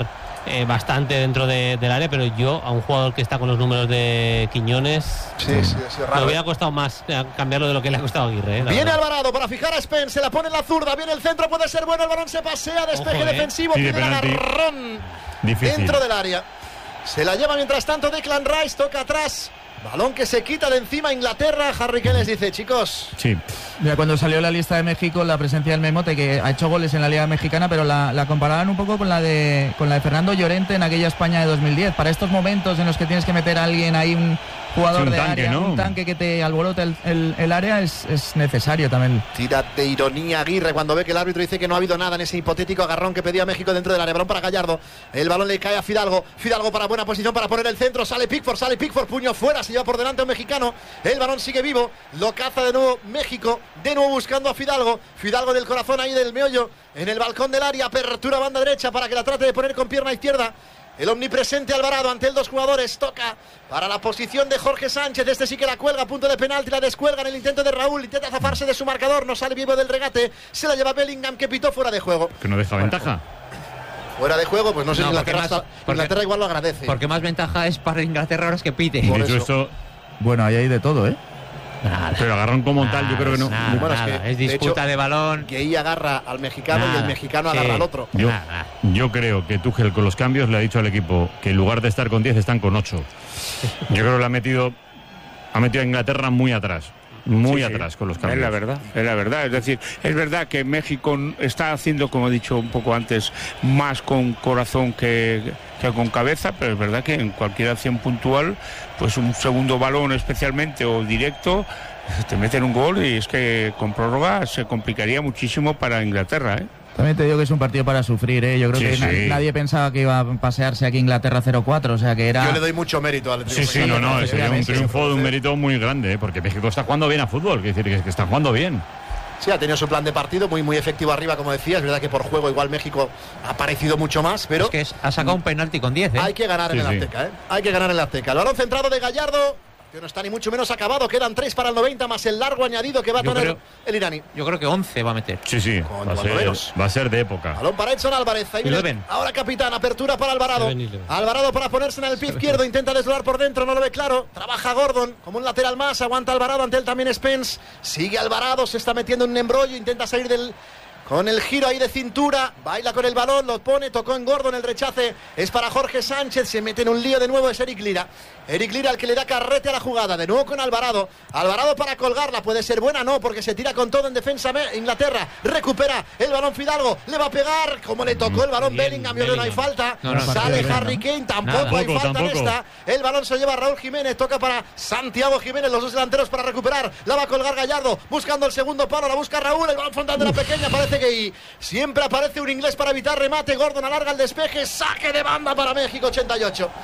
Speaker 7: eh, bastante dentro de, del área, pero yo a un jugador que está con los números de Quiñones
Speaker 1: sí, sí, sí, raro,
Speaker 7: me hubiera
Speaker 1: ¿eh?
Speaker 7: costado más eh, cambiarlo de lo que le ha costado a Aguirre. Eh,
Speaker 1: viene
Speaker 7: verdad.
Speaker 1: Alvarado para fijar a Spence, se la pone en la zurda, viene el centro, puede ser bueno, el balón se pasea, despeje
Speaker 7: Ojo, eh.
Speaker 1: defensivo,
Speaker 2: Sí, de
Speaker 1: tiene el
Speaker 2: penalti.
Speaker 1: agarrón
Speaker 2: Difícil.
Speaker 1: dentro del área. Se la lleva mientras tanto Declan Rice, toca atrás. Balón que se quita de encima Inglaterra. Harry Kane les dice, chicos.
Speaker 2: Sí.
Speaker 8: Mira, cuando salió la lista de México, la presencia del Memote, que ha hecho goles en la Liga Mexicana, pero la, la comparaban un poco con la de con la de Fernando Llorente en aquella España de dos mil diez. Para estos momentos en los que tienes que meter a alguien ahí, un jugador
Speaker 2: Sí, un
Speaker 8: de
Speaker 2: tanque,
Speaker 8: área,
Speaker 2: ¿no?
Speaker 8: un tanque que te alborote el, el, el área, es, es necesario también.
Speaker 1: Tira de ironía Aguirre cuando ve que el árbitro dice que no ha habido nada en ese hipotético agarrón que pedía México dentro del área. Balón para Gallardo. El balón le cae a Fidalgo. Fidalgo para buena posición para poner el centro. Sale Pickford, sale Pickford, puño fuera. Se lleva por delante a un mexicano. El balón sigue vivo. Lo caza de nuevo México. De nuevo buscando a Fidalgo. Fidalgo del corazón ahí del meollo. En el balcón del área. Apertura banda derecha para que la trate de poner con pierna izquierda. El omnipresente Alvarado ante el dos jugadores. Toca para la posición de Jorge Sánchez. Este sí que la cuelga. Punto de penalti. La descuelga en el intento de Raúl. Intenta zafarse de su marcador. No sale vivo del regate. Se la lleva Bellingham, que pitó fuera de juego.
Speaker 2: Que no deja ventaja.
Speaker 1: Fuera de juego, pues no sé
Speaker 6: No,
Speaker 1: si
Speaker 6: porque
Speaker 1: Inglaterra,
Speaker 6: más-
Speaker 1: está-
Speaker 6: porque-
Speaker 1: Inglaterra igual lo agradece.
Speaker 6: Porque más ventaja es para Inglaterra ahora es que pite.
Speaker 2: Y
Speaker 1: Por
Speaker 2: dicho
Speaker 1: eso.
Speaker 2: esto,
Speaker 8: Bueno, ahí hay de todo, ¿eh?
Speaker 7: Nada.
Speaker 2: pero agarrón como tal, yo creo que no.
Speaker 6: Nada,
Speaker 1: Bueno, es
Speaker 6: nada.
Speaker 1: que,
Speaker 6: es
Speaker 1: de
Speaker 6: disputa
Speaker 1: hecho,
Speaker 6: de balón.
Speaker 1: Que ella agarra al mexicano y
Speaker 6: Nada.
Speaker 1: el mexicano
Speaker 6: Sí.
Speaker 1: agarra al otro.
Speaker 2: Yo,
Speaker 6: Nada.
Speaker 2: yo creo que Tuchel con los cambios le ha dicho al equipo que en lugar de estar con diez están con ocho. Yo creo que le ha metido, ha metido a Inglaterra muy atrás. Muy
Speaker 5: Sí, sí.
Speaker 2: atrás con los
Speaker 5: Es
Speaker 2: cambios.
Speaker 5: la verdad, es la verdad. Es decir, es verdad que México está haciendo, como he dicho un poco antes, más con corazón que, que con cabeza, pero es verdad que en cualquier acción puntual, pues un segundo balón especialmente o directo, te meten un gol y es que con prórroga se complicaría muchísimo para Inglaterra, ¿eh?
Speaker 8: También te digo que es un partido para sufrir, ¿eh? Yo creo
Speaker 2: Sí,
Speaker 8: que na-
Speaker 2: sí.
Speaker 8: nadie pensaba que iba a pasearse aquí Inglaterra cero cuatro, o sea que era...
Speaker 1: Yo le doy mucho mérito al
Speaker 2: Sí, sí, no, no, sería un triunfo de un mérito muy grande, ¿eh? Porque México está jugando bien a fútbol, quiere decir que, que está jugando bien.
Speaker 1: Sí, ha tenido su plan de partido muy muy efectivo arriba, como decías. Es verdad que por juego igual México ha parecido mucho más, pero
Speaker 6: Es que es- ha sacado un penalti con diez, ¿eh?
Speaker 1: hay que ganar
Speaker 2: Sí,
Speaker 1: en el
Speaker 2: sí.
Speaker 1: Azteca, ¿eh? Hay que ganar en el Azteca. El balón centrado de Gallardo, que no está ni mucho menos acabado. Quedan tres para el noventa, más el largo añadido que va a
Speaker 6: Yo
Speaker 1: tener
Speaker 6: creo-
Speaker 1: el iraní.
Speaker 6: Yo creo que once va a meter.
Speaker 2: Sí, sí,
Speaker 1: Con
Speaker 2: va a,
Speaker 1: cuando
Speaker 2: ser,
Speaker 1: menos.
Speaker 2: va a ser de época.
Speaker 1: Balón para Edson Álvarez. Ahí viene-
Speaker 6: Eleven.
Speaker 1: ahora capitán, apertura para Alvarado.
Speaker 7: Eleven, eleven.
Speaker 1: Alvarado para ponerse en el pie izquierdo, intenta desdoblar por dentro, no lo ve claro. Trabaja Gordon como un lateral más, aguanta Alvarado, ante él también Spence. Sigue Alvarado, se está metiendo en un embrollo, intenta salir del... Con el giro ahí de cintura, baila con el balón, lo pone, tocó en Gordon, el rechace es para Jorge Sánchez, se mete en un lío de nuevo, es Eric Lira. Eric Lira el que le da carrete a la jugada, de nuevo con Alvarado. Alvarado para colgarla, puede ser buena, no, porque se tira con todo en defensa Inglaterra. Recupera el balón Fidalgo, le va a pegar, como le tocó el balón
Speaker 7: Bien,
Speaker 1: Bellingham, yo creo que no hay
Speaker 7: Bellingham.
Speaker 1: falta.
Speaker 6: No, no,
Speaker 1: Sale
Speaker 8: partido
Speaker 1: Harry
Speaker 8: bien,
Speaker 1: Kane, tampoco
Speaker 6: Nada.
Speaker 1: hay
Speaker 2: Tampoco,
Speaker 1: falta en
Speaker 2: tampoco.
Speaker 1: esta. El balón se lleva Raúl Jiménez, toca para Santiago Jiménez, los dos delanteros para recuperar. La va a colgar Gallardo, buscando el segundo palo, la busca Raúl, el balón frontal de la pequeña, parece que y siempre aparece un inglés para evitar remate. Gordon alarga el despeje, saque de banda para México, ochenta y ocho.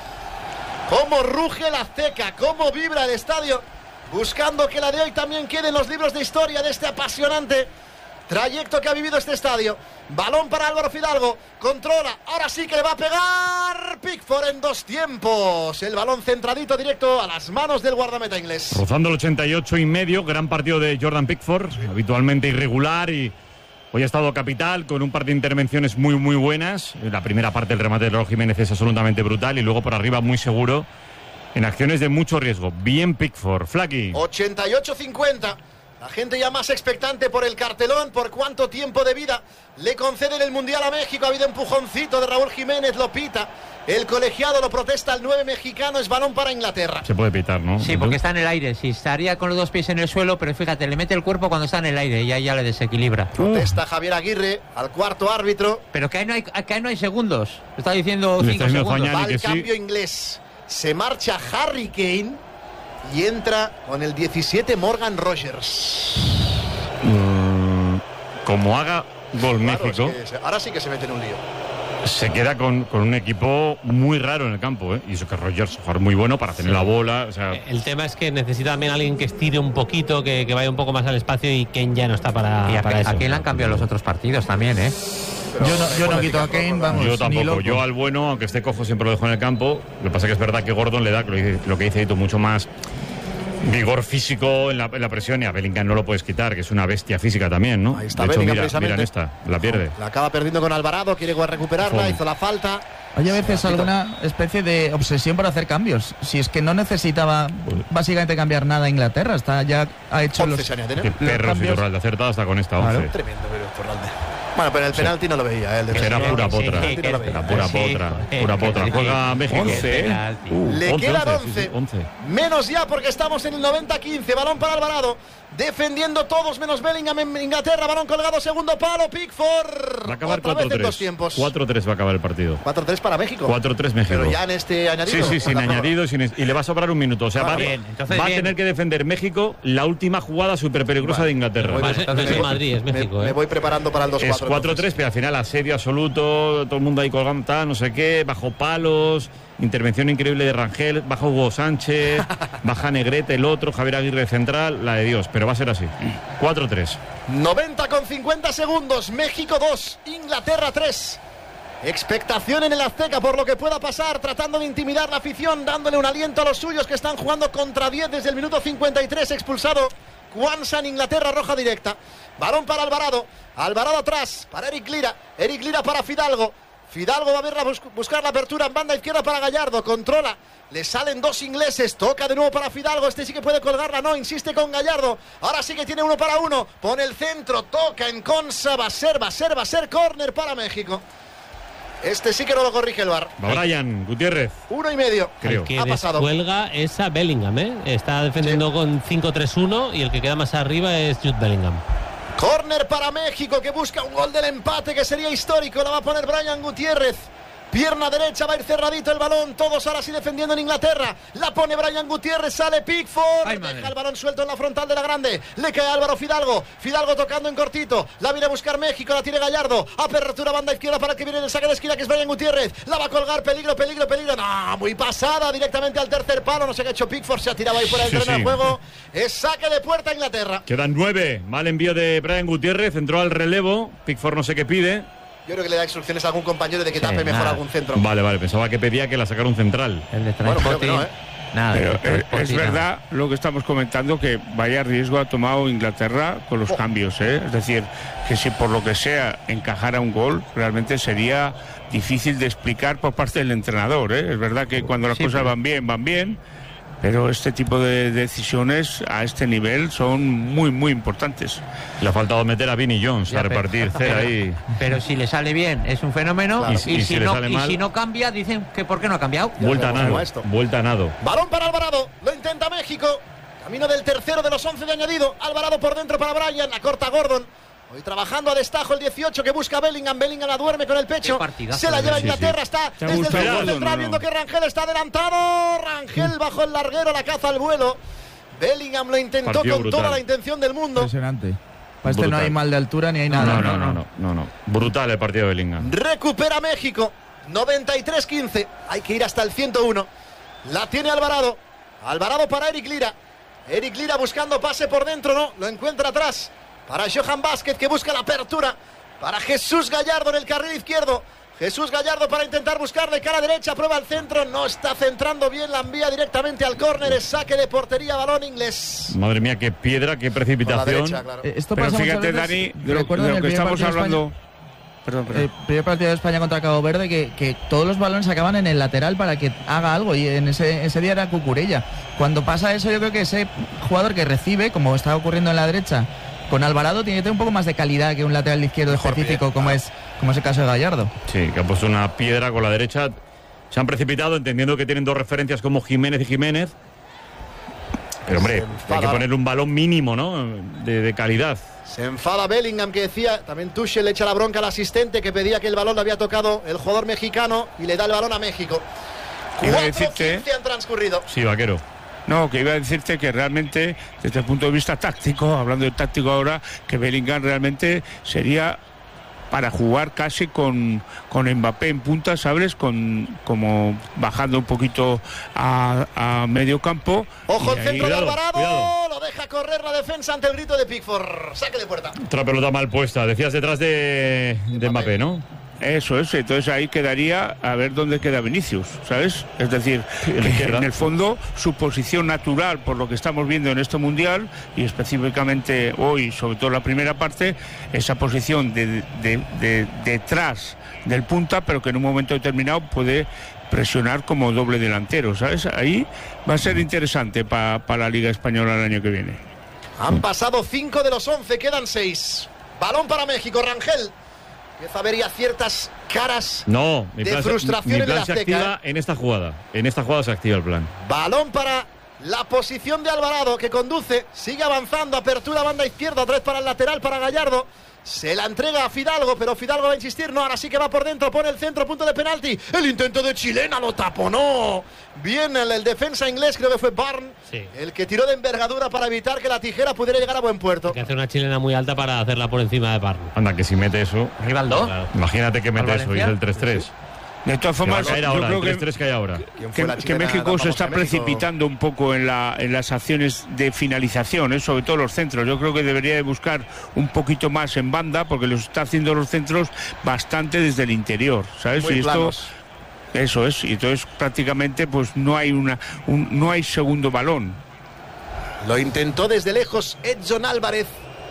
Speaker 1: Cómo ruge la Azteca, cómo vibra el estadio, buscando que la de hoy también quede en los libros de historia de este apasionante trayecto que ha vivido este estadio. Balón para Álvaro Fidalgo, controla, ahora sí que le va a pegar Pickford en dos tiempos. El balón centradito directo a las manos del guardameta inglés.
Speaker 2: Rozando el ochenta y ocho y medio, gran partido de Jordan Pickford, habitualmente irregular y hoy ha estado capital con un par de intervenciones muy muy buenas. La primera parte del remate de Raúl Jiménez es absolutamente brutal y luego por arriba muy seguro en acciones de mucho riesgo. Bien Pickford, Flaky.
Speaker 1: ochenta y ocho cincuenta. La gente ya más expectante por el cartelón, por cuánto tiempo de vida le conceden el Mundial a México. Ha habido empujoncito de Raúl Jiménez, lo pita. El colegiado lo protesta, el nueve mexicano, es balón para Inglaterra.
Speaker 2: Se puede pitar, ¿no?
Speaker 6: Sí, porque está en el aire. Sí, estaría con los dos pies en el suelo, pero fíjate, le mete el cuerpo cuando está en el aire y ahí ya le desequilibra.
Speaker 1: Protesta Javier Aguirre al cuarto árbitro.
Speaker 6: Pero que ahí no hay, que ahí no hay segundos. Está diciendo
Speaker 2: Le
Speaker 6: cinco
Speaker 2: está diciendo
Speaker 6: segundos.
Speaker 2: Fañani
Speaker 1: Va
Speaker 2: que
Speaker 1: el
Speaker 2: sí.
Speaker 1: cambio inglés. Se marcha Harry Kane y entra con el diecisiete Morgan Rogers.
Speaker 2: Mm, como haga gol
Speaker 1: Claro,
Speaker 2: México,
Speaker 1: es que se- ahora sí que se mete en un lío.
Speaker 2: se queda con, con un equipo muy raro en el campo, ¿eh? Y eso que Rogers es un jugador muy bueno para tener la bola, o sea...
Speaker 7: El tema es que necesita también alguien que estire un poquito, que, que vaya un poco más al espacio y Kane ya no está para,
Speaker 6: Y a,
Speaker 7: para
Speaker 6: a
Speaker 7: eso.
Speaker 6: Kane le han cambiado los otros partidos también, ¿eh?
Speaker 1: Pero
Speaker 8: Yo no, yo no
Speaker 1: mejor
Speaker 8: quito a
Speaker 1: eficaz,
Speaker 8: Kane,
Speaker 1: por
Speaker 8: vamos,
Speaker 2: Yo
Speaker 8: ni
Speaker 2: tampoco,
Speaker 8: loco.
Speaker 2: yo al bueno, aunque esté cojo, siempre lo dejo en el campo. Lo que pasa que es verdad que Gordon le da, lo que, lo que dice Hito, mucho más vigor físico en la, en la presión, y a Bellingham no lo puedes quitar, que es una bestia física también, ¿no?
Speaker 1: Ahí está
Speaker 2: de hecho,
Speaker 1: Bellingham,
Speaker 2: mira,
Speaker 1: precisamente.
Speaker 2: mira en esta, la pierde.
Speaker 1: La acaba perdiendo con Alvarado, quiere recuperarla,
Speaker 2: Fum.
Speaker 1: hizo la falta.
Speaker 8: Hay a veces alguna especie de obsesión por hacer cambios. Si es que no necesitaba básicamente cambiar nada a Inglaterra, está ya ha hecho los,
Speaker 2: Qué perro si Iturralde acertado hasta con esta once.
Speaker 1: Claro. Tremendo, pero Iturralde. Bueno, pero el penalti sí. no lo veía, ¿eh? El
Speaker 2: Era pura potra.
Speaker 1: Sí,
Speaker 2: Era
Speaker 1: sí,
Speaker 2: pura potra. Pura potra. Juega México.
Speaker 1: once, ¿eh? Uh, Le once, quedan once. once. Sí, once. Menos ya porque estamos en el noventa quince. Balón para Alvarado. Defendiendo todos menos Bellingham en Inglaterra. Balón colgado, segundo palo. Pickford.
Speaker 2: Va a acabar cuatro tres. cuatro tres va a acabar el partido.
Speaker 1: cuatro tres para México.
Speaker 2: cuatro tres México.
Speaker 1: Pero ya en este añadido.
Speaker 2: Sí, sí, sin añadido. Sin es... Y le va a sobrar un minuto. O sea, ah, va, bien, va a bien. tener que defender México la última jugada súper peligrosa vale. de Inglaterra.
Speaker 7: Vale, entonces, no es Madrid, es México.
Speaker 1: Me,
Speaker 7: ¿eh?
Speaker 1: me voy preparando para el dos cuatro.
Speaker 2: Es cuatro tres, pero al final asedio absoluto. Todo el mundo ahí colgando, tal, no sé qué. Bajo palos. Intervención increíble de Rangel, baja Hugo Sánchez, baja Negrete, el otro, Javier Aguirre central, la de Dios, pero va a ser así. cuatro tres.
Speaker 1: noventa con cincuenta segundos, México dos, Inglaterra tres. Expectación en el Azteca por lo que pueda pasar, tratando de intimidar la afición, dándole un aliento a los suyos que están jugando contra diez desde el minuto cincuenta y tres, expulsado Kwanza en Inglaterra, roja directa. Balón para Alvarado, Alvarado atrás, para Eric Lira, Eric Lira para Fidalgo. Fidalgo va a ver la bus buscar la apertura en banda izquierda para Gallardo, controla, le salen dos ingleses, toca de nuevo para Fidalgo, este sí que puede colgarla, no, insiste con Gallardo, ahora sí que tiene uno para uno, pone el centro, toca en Consa, va a ser, va a ser, va a ser córner para México. Este sí que no lo corrige el V A R.
Speaker 2: Va Brian Gutiérrez.
Speaker 1: Uno y medio.
Speaker 7: Creo. El que ha pasado. Descuelga es a Bellingham, ¿eh? Está defendiendo sí. con cinco tres uno y el que queda más arriba es Jude Bellingham.
Speaker 1: Córner para México que busca un gol del empate que sería histórico. La va a poner Brian Gutiérrez. Pierna derecha, va a ir cerradito el balón. Todos ahora sí defendiendo en Inglaterra. La pone Brian Gutiérrez, sale Pickford. Ay, deja el balón suelto en la frontal de la grande. Le cae a Álvaro Fidalgo. Fidalgo tocando en cortito. La viene a buscar México, la tiene Gallardo. Apertura banda izquierda para el que viene en el saque de esquina, que es Brian Gutiérrez. La va a colgar, peligro, peligro, peligro. No, muy pasada, directamente al tercer palo. No sé qué ha hecho Pickford, se ha tirado ahí fuera del sí, terreno sí. de juego. Es saque de puerta a Inglaterra.
Speaker 2: Quedan nueve. Mal envío de Brian Gutiérrez. Entró al relevo. Pickford no sé qué pide.
Speaker 1: Yo creo que le da instrucciones a algún compañero de que tape sí, mejor
Speaker 7: nada.
Speaker 1: algún centro.
Speaker 2: Vale, vale, pensaba que pedía que la sacara un central.
Speaker 7: El de
Speaker 1: bueno, creo que no, ¿eh?
Speaker 5: Nada, pero es, es verdad lo que estamos comentando, que vaya riesgo ha tomado Inglaterra con los oh. cambios, ¿eh? Es decir, que si por lo que sea encajara un gol, realmente sería difícil de explicar por parte del entrenador, ¿eh? Es verdad que cuando las sí, cosas pero... van bien, van bien, pero este tipo de decisiones a este nivel son muy, muy importantes.
Speaker 2: Le ha faltado meter a Vinnie Jones ya, a repartir cera ahí.
Speaker 6: Pero si le sale bien, es un fenómeno. Claro. Y, y, y, si, si no, y si no cambia, dicen que ¿por qué no ha cambiado?
Speaker 2: Vuelta a nado, vuelta a nado.
Speaker 1: Balón para Alvarado, lo intenta México. Camino del tercero de los once de añadido. Alvarado por dentro para Brian, la corta Gordon. Hoy trabajando a destajo el dieciocho que busca Bellingham. Bellingham la duerme con el pecho. Se la lleva a Inglaterra. Sí, sí. Está desde el central no, no. viendo que Rangel está adelantado. Rangel bajo el larguero, la caza al vuelo. Bellingham lo intentó Partido con brutal. toda la intención del mundo.
Speaker 8: Impresionante. Para este no hay mal de altura ni hay nada.
Speaker 2: No, no, no, no, no, no. Brutal el partido de Bellingham.
Speaker 1: Recupera México. noventa y tres quince. Hay que ir hasta el ciento uno. La tiene Alvarado. Alvarado para Eric Lira. Eric Lira buscando pase por dentro. No, lo encuentra atrás. Para Johan Vázquez que busca la apertura. Para Jesús Gallardo en el carril izquierdo. Jesús Gallardo para intentar buscar de cara derecha. Prueba el centro. No está centrando bien. La envía directamente al córner. Es saque de portería. Balón inglés.
Speaker 2: Madre mía, qué piedra, qué precipitación.
Speaker 1: Derecha, claro.
Speaker 8: eh, esto
Speaker 5: Pero
Speaker 8: pasa
Speaker 5: fíjate, Dani, de lo, de lo que estamos hablando. Perdón, perdón.
Speaker 8: El primer partido de España contra Cabo Verde, que, que todos los balones acaban en el lateral para que haga algo, y en ese, ese día era Cucurella. Cuando pasa eso, yo creo que ese jugador que recibe, como está ocurriendo en la derecha con Alvarado, tiene que tener un poco más de calidad que un lateral izquierdo Mejor específico, pie, como, claro. es, como es el caso de Gallardo.
Speaker 2: Sí, que ha puesto una piedra con la derecha. Se han precipitado, entendiendo que tienen dos referencias como Jiménez y Jiménez. Pero hombre, hay que poner un balón mínimo, ¿no? De, de calidad.
Speaker 1: Se enfada Bellingham, que decía, también Tuchel le echa la bronca al asistente que pedía que el balón lo había tocado el jugador mexicano y le da el balón a México. cuatro quince han transcurrido.
Speaker 2: Sí, Vaquero.
Speaker 5: No, que iba a decirte que realmente, desde el punto de vista táctico, hablando de táctico ahora, que Bellingham realmente sería para jugar casi con, con Mbappé en punta, ¿sabes? Con, como bajando un poquito a, a medio campo.
Speaker 1: Ojo, el centro de Alvarado, lo deja correr la defensa ante el grito de Pickford. Saque de puerta.
Speaker 2: Otra pelota mal puesta, decías detrás de, de Mbappé, ¿no?
Speaker 5: Eso es, entonces ahí quedaría a ver dónde queda Vinicius, ¿sabes? Es decir, que en el fondo su posición natural, por lo que estamos viendo en este Mundial, y específicamente hoy, sobre todo la primera parte, esa posición de, de, de, detrás del punta, pero que en un momento determinado puede presionar como doble delantero, ¿sabes? Ahí va a ser interesante para pa la Liga Española el año que viene.
Speaker 1: Han pasado cinco de los once, quedan seis. Balón para México, Rangel. Empieza a haber ya ciertas caras
Speaker 2: no, mi
Speaker 1: de
Speaker 2: plan,
Speaker 1: frustración
Speaker 2: mi
Speaker 1: en el
Speaker 2: plan se
Speaker 1: Azteca.
Speaker 2: activa en esta jugada. En esta jugada se activa el plan.
Speaker 1: Balón para la posición de Alvarado, que conduce, sigue avanzando, apertura banda izquierda, otra vez para el lateral, para Gallardo. Se la entrega a Fidalgo, pero Fidalgo va a insistir, no, ahora sí que va por dentro, pone el centro, punto de penalti. El intento de Chilena lo taponó. Bien el, el defensa inglés, creo que fue Barn, sí, el que tiró de envergadura para evitar que la tijera pudiera llegar a buen puerto.
Speaker 7: Hay que hacer una chilena muy alta para hacerla por encima de Barn.
Speaker 2: Anda, que si mete eso...
Speaker 8: ¿Rivaldo?
Speaker 2: Claro. Imagínate que mete eso y es el tres tres. Sí.
Speaker 5: De todas formas,
Speaker 2: yo
Speaker 5: ahora,
Speaker 2: creo
Speaker 5: que,
Speaker 2: tres tres que hay ahora.
Speaker 5: que, que México se está precipitando un poco en, la, en las acciones de finalización, ¿eh? Sobre todo los centros. Yo creo que debería de buscar un poquito más en banda, porque los está haciendo los centros bastante desde el interior, ¿sabes?
Speaker 1: Muy
Speaker 5: y esto,
Speaker 1: planos.
Speaker 5: Eso es, y entonces prácticamente pues no hay una un, no hay segundo balón.
Speaker 1: Lo intentó desde lejos Edson Álvarez.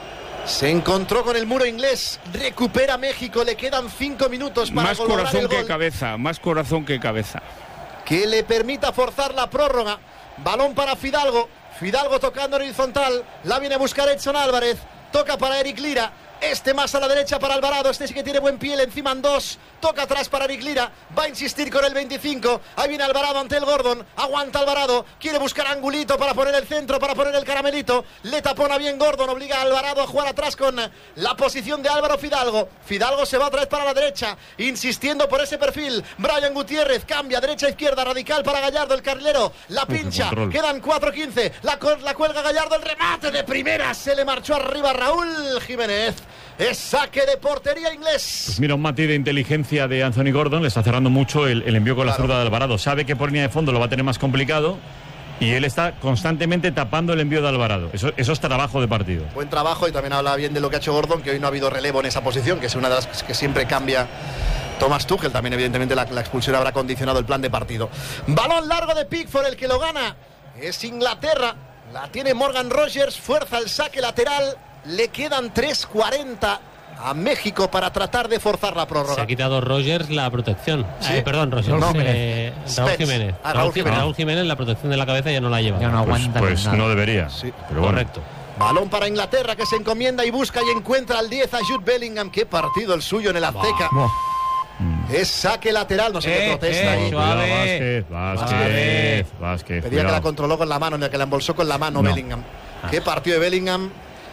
Speaker 1: Se encontró con el muro inglés, recupera México, le quedan cinco minutos para
Speaker 5: más
Speaker 1: lograr
Speaker 5: corazón
Speaker 1: el gol
Speaker 5: que cabeza, más corazón que cabeza.
Speaker 1: Que le permita forzar la prórroga. Balón para Fidalgo, Fidalgo tocando horizontal, la viene a buscar Edson Álvarez, toca para Eric Lira. Este más a la derecha para Alvarado, este sí que tiene buen pie, encima en dos, toca atrás para Eric Lira, va a insistir con el veinticinco, ahí viene Alvarado ante el Gordon, aguanta Alvarado, quiere buscar angulito para poner el centro, para poner el caramelito, le tapona bien Gordon, obliga a Alvarado a jugar atrás con la posición de Álvaro Fidalgo, Fidalgo se va otra vez para la derecha, insistiendo por ese perfil, Brian Gutiérrez cambia, derecha-izquierda, radical para Gallardo, el carrilero, la pincha,
Speaker 2: Uf,
Speaker 1: quedan cuatro quince, la, la cuelga Gallardo, el remate de primera, se le marchó arriba Raúl Jiménez. Es saque de portería inglés.
Speaker 2: Pues mira, un matiz de inteligencia de Anthony Gordon, le está cerrando mucho el, el envío con claro. la zurda de Alvarado. Sabe que por línea de fondo lo va a tener más complicado y él está constantemente tapando el envío de Alvarado. Eso, eso es trabajo de partido.
Speaker 1: Buen trabajo, y también habla bien de lo que ha hecho Gordon, que hoy no ha habido relevo en esa posición, que es una de las que siempre cambia Thomas Tuchel. También evidentemente la, la expulsión habrá condicionado el plan de partido. Balón largo de Pickford, el que lo gana es Inglaterra. La tiene Morgan Rogers, fuerza el saque lateral. Le quedan tres cuarenta a México para tratar de forzar la prórroga.
Speaker 7: Se ha quitado Rogers la protección.
Speaker 1: ¿Sí?
Speaker 7: Eh, perdón, Rogers.
Speaker 1: No,
Speaker 7: eh, Raúl Jiménez.
Speaker 1: Ah, Raúl
Speaker 7: Raúl,
Speaker 1: Jiménez.
Speaker 7: Raúl Jiménez la protección de la cabeza ya no la lleva.
Speaker 8: Ya no
Speaker 2: Pues,
Speaker 8: aguanta
Speaker 2: pues
Speaker 8: nada.
Speaker 2: no debería.
Speaker 1: Sí,
Speaker 2: pero bueno.
Speaker 7: Correcto.
Speaker 1: Balón para Inglaterra, que se encomienda y busca y encuentra al diez a Jude Bellingham. Qué partido el suyo en el Azteca.
Speaker 8: Buah.
Speaker 1: Es saque lateral, no sé qué
Speaker 6: Eh,
Speaker 1: protesta
Speaker 6: eh,
Speaker 1: ahí.
Speaker 2: Cuidado,
Speaker 6: Suave.
Speaker 2: Vázquez, Vázquez, Vázquez,
Speaker 1: Pedía que la
Speaker 2: cuidado.
Speaker 1: controló con la mano, en el que la embolsó con la mano
Speaker 2: No.
Speaker 1: Bellingham. Qué partido de Bellingham.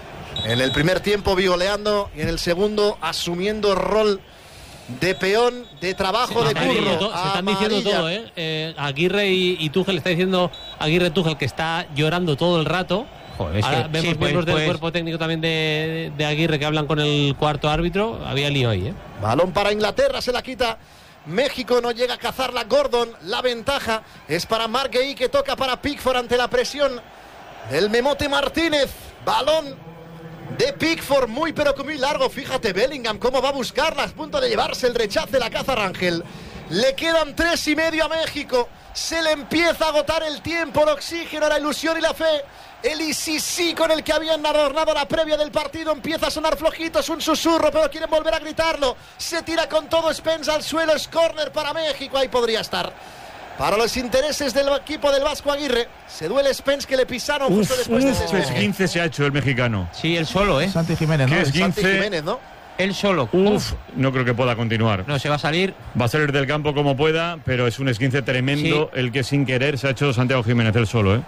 Speaker 1: En el primer tiempo vigoleando y en el segundo asumiendo rol de peón, de trabajo,
Speaker 7: Se
Speaker 1: de
Speaker 7: están diciendo
Speaker 1: curro.
Speaker 7: to- se están diciendo
Speaker 1: Amarilla.
Speaker 7: todo, ¿eh? Eh, Aguirre y, y Tuchel, está diciendo Aguirre Tuchel que está llorando todo el rato.
Speaker 6: Joder, es
Speaker 7: Ahora
Speaker 6: que-
Speaker 7: vemos
Speaker 6: sí, pues-
Speaker 7: miembros del
Speaker 6: pues-
Speaker 7: cuerpo técnico también de, de Aguirre que hablan con el cuarto árbitro. Había lío ahí, ¿eh?
Speaker 1: Balón para Inglaterra, se la quita México, no llega a cazarla Gordon. La ventaja es para Marc Guehi, que toca para Pickford ante la presión del Memote Martínez. Balón de Pickford, muy pero que muy largo. Fíjate Bellingham cómo va a buscarla, a punto de llevarse el rechace, la caza Rangel. Le quedan tres y medio a México. Se le empieza a agotar el tiempo, el oxígeno, la ilusión y la fe. El I C C con el que habían adornado la previa del partido empieza a sonar flojito, es un susurro, pero quieren volver a gritarlo. Se tira con todo Spence al suelo, es córner para México, ahí podría estar. Para los intereses del equipo del Vasco Aguirre, se duele Spence, que le pisaron justo
Speaker 2: Uf,
Speaker 1: después del
Speaker 2: uf,
Speaker 1: despeje.
Speaker 2: esguince se ha hecho el mexicano.
Speaker 6: Sí, él solo, ¿eh?
Speaker 8: Santi Jiménez,
Speaker 2: ¿Qué
Speaker 8: ¿no?
Speaker 2: es?
Speaker 1: Santi
Speaker 2: quince.
Speaker 1: Jiménez, ¿no?
Speaker 6: Él solo.
Speaker 2: Uf, no creo que pueda continuar.
Speaker 6: No, se va a salir.
Speaker 2: Va a salir del campo como pueda, pero es un esguince tremendo el que sin querer se ha hecho Santiago Jiménez él solo, ¿eh?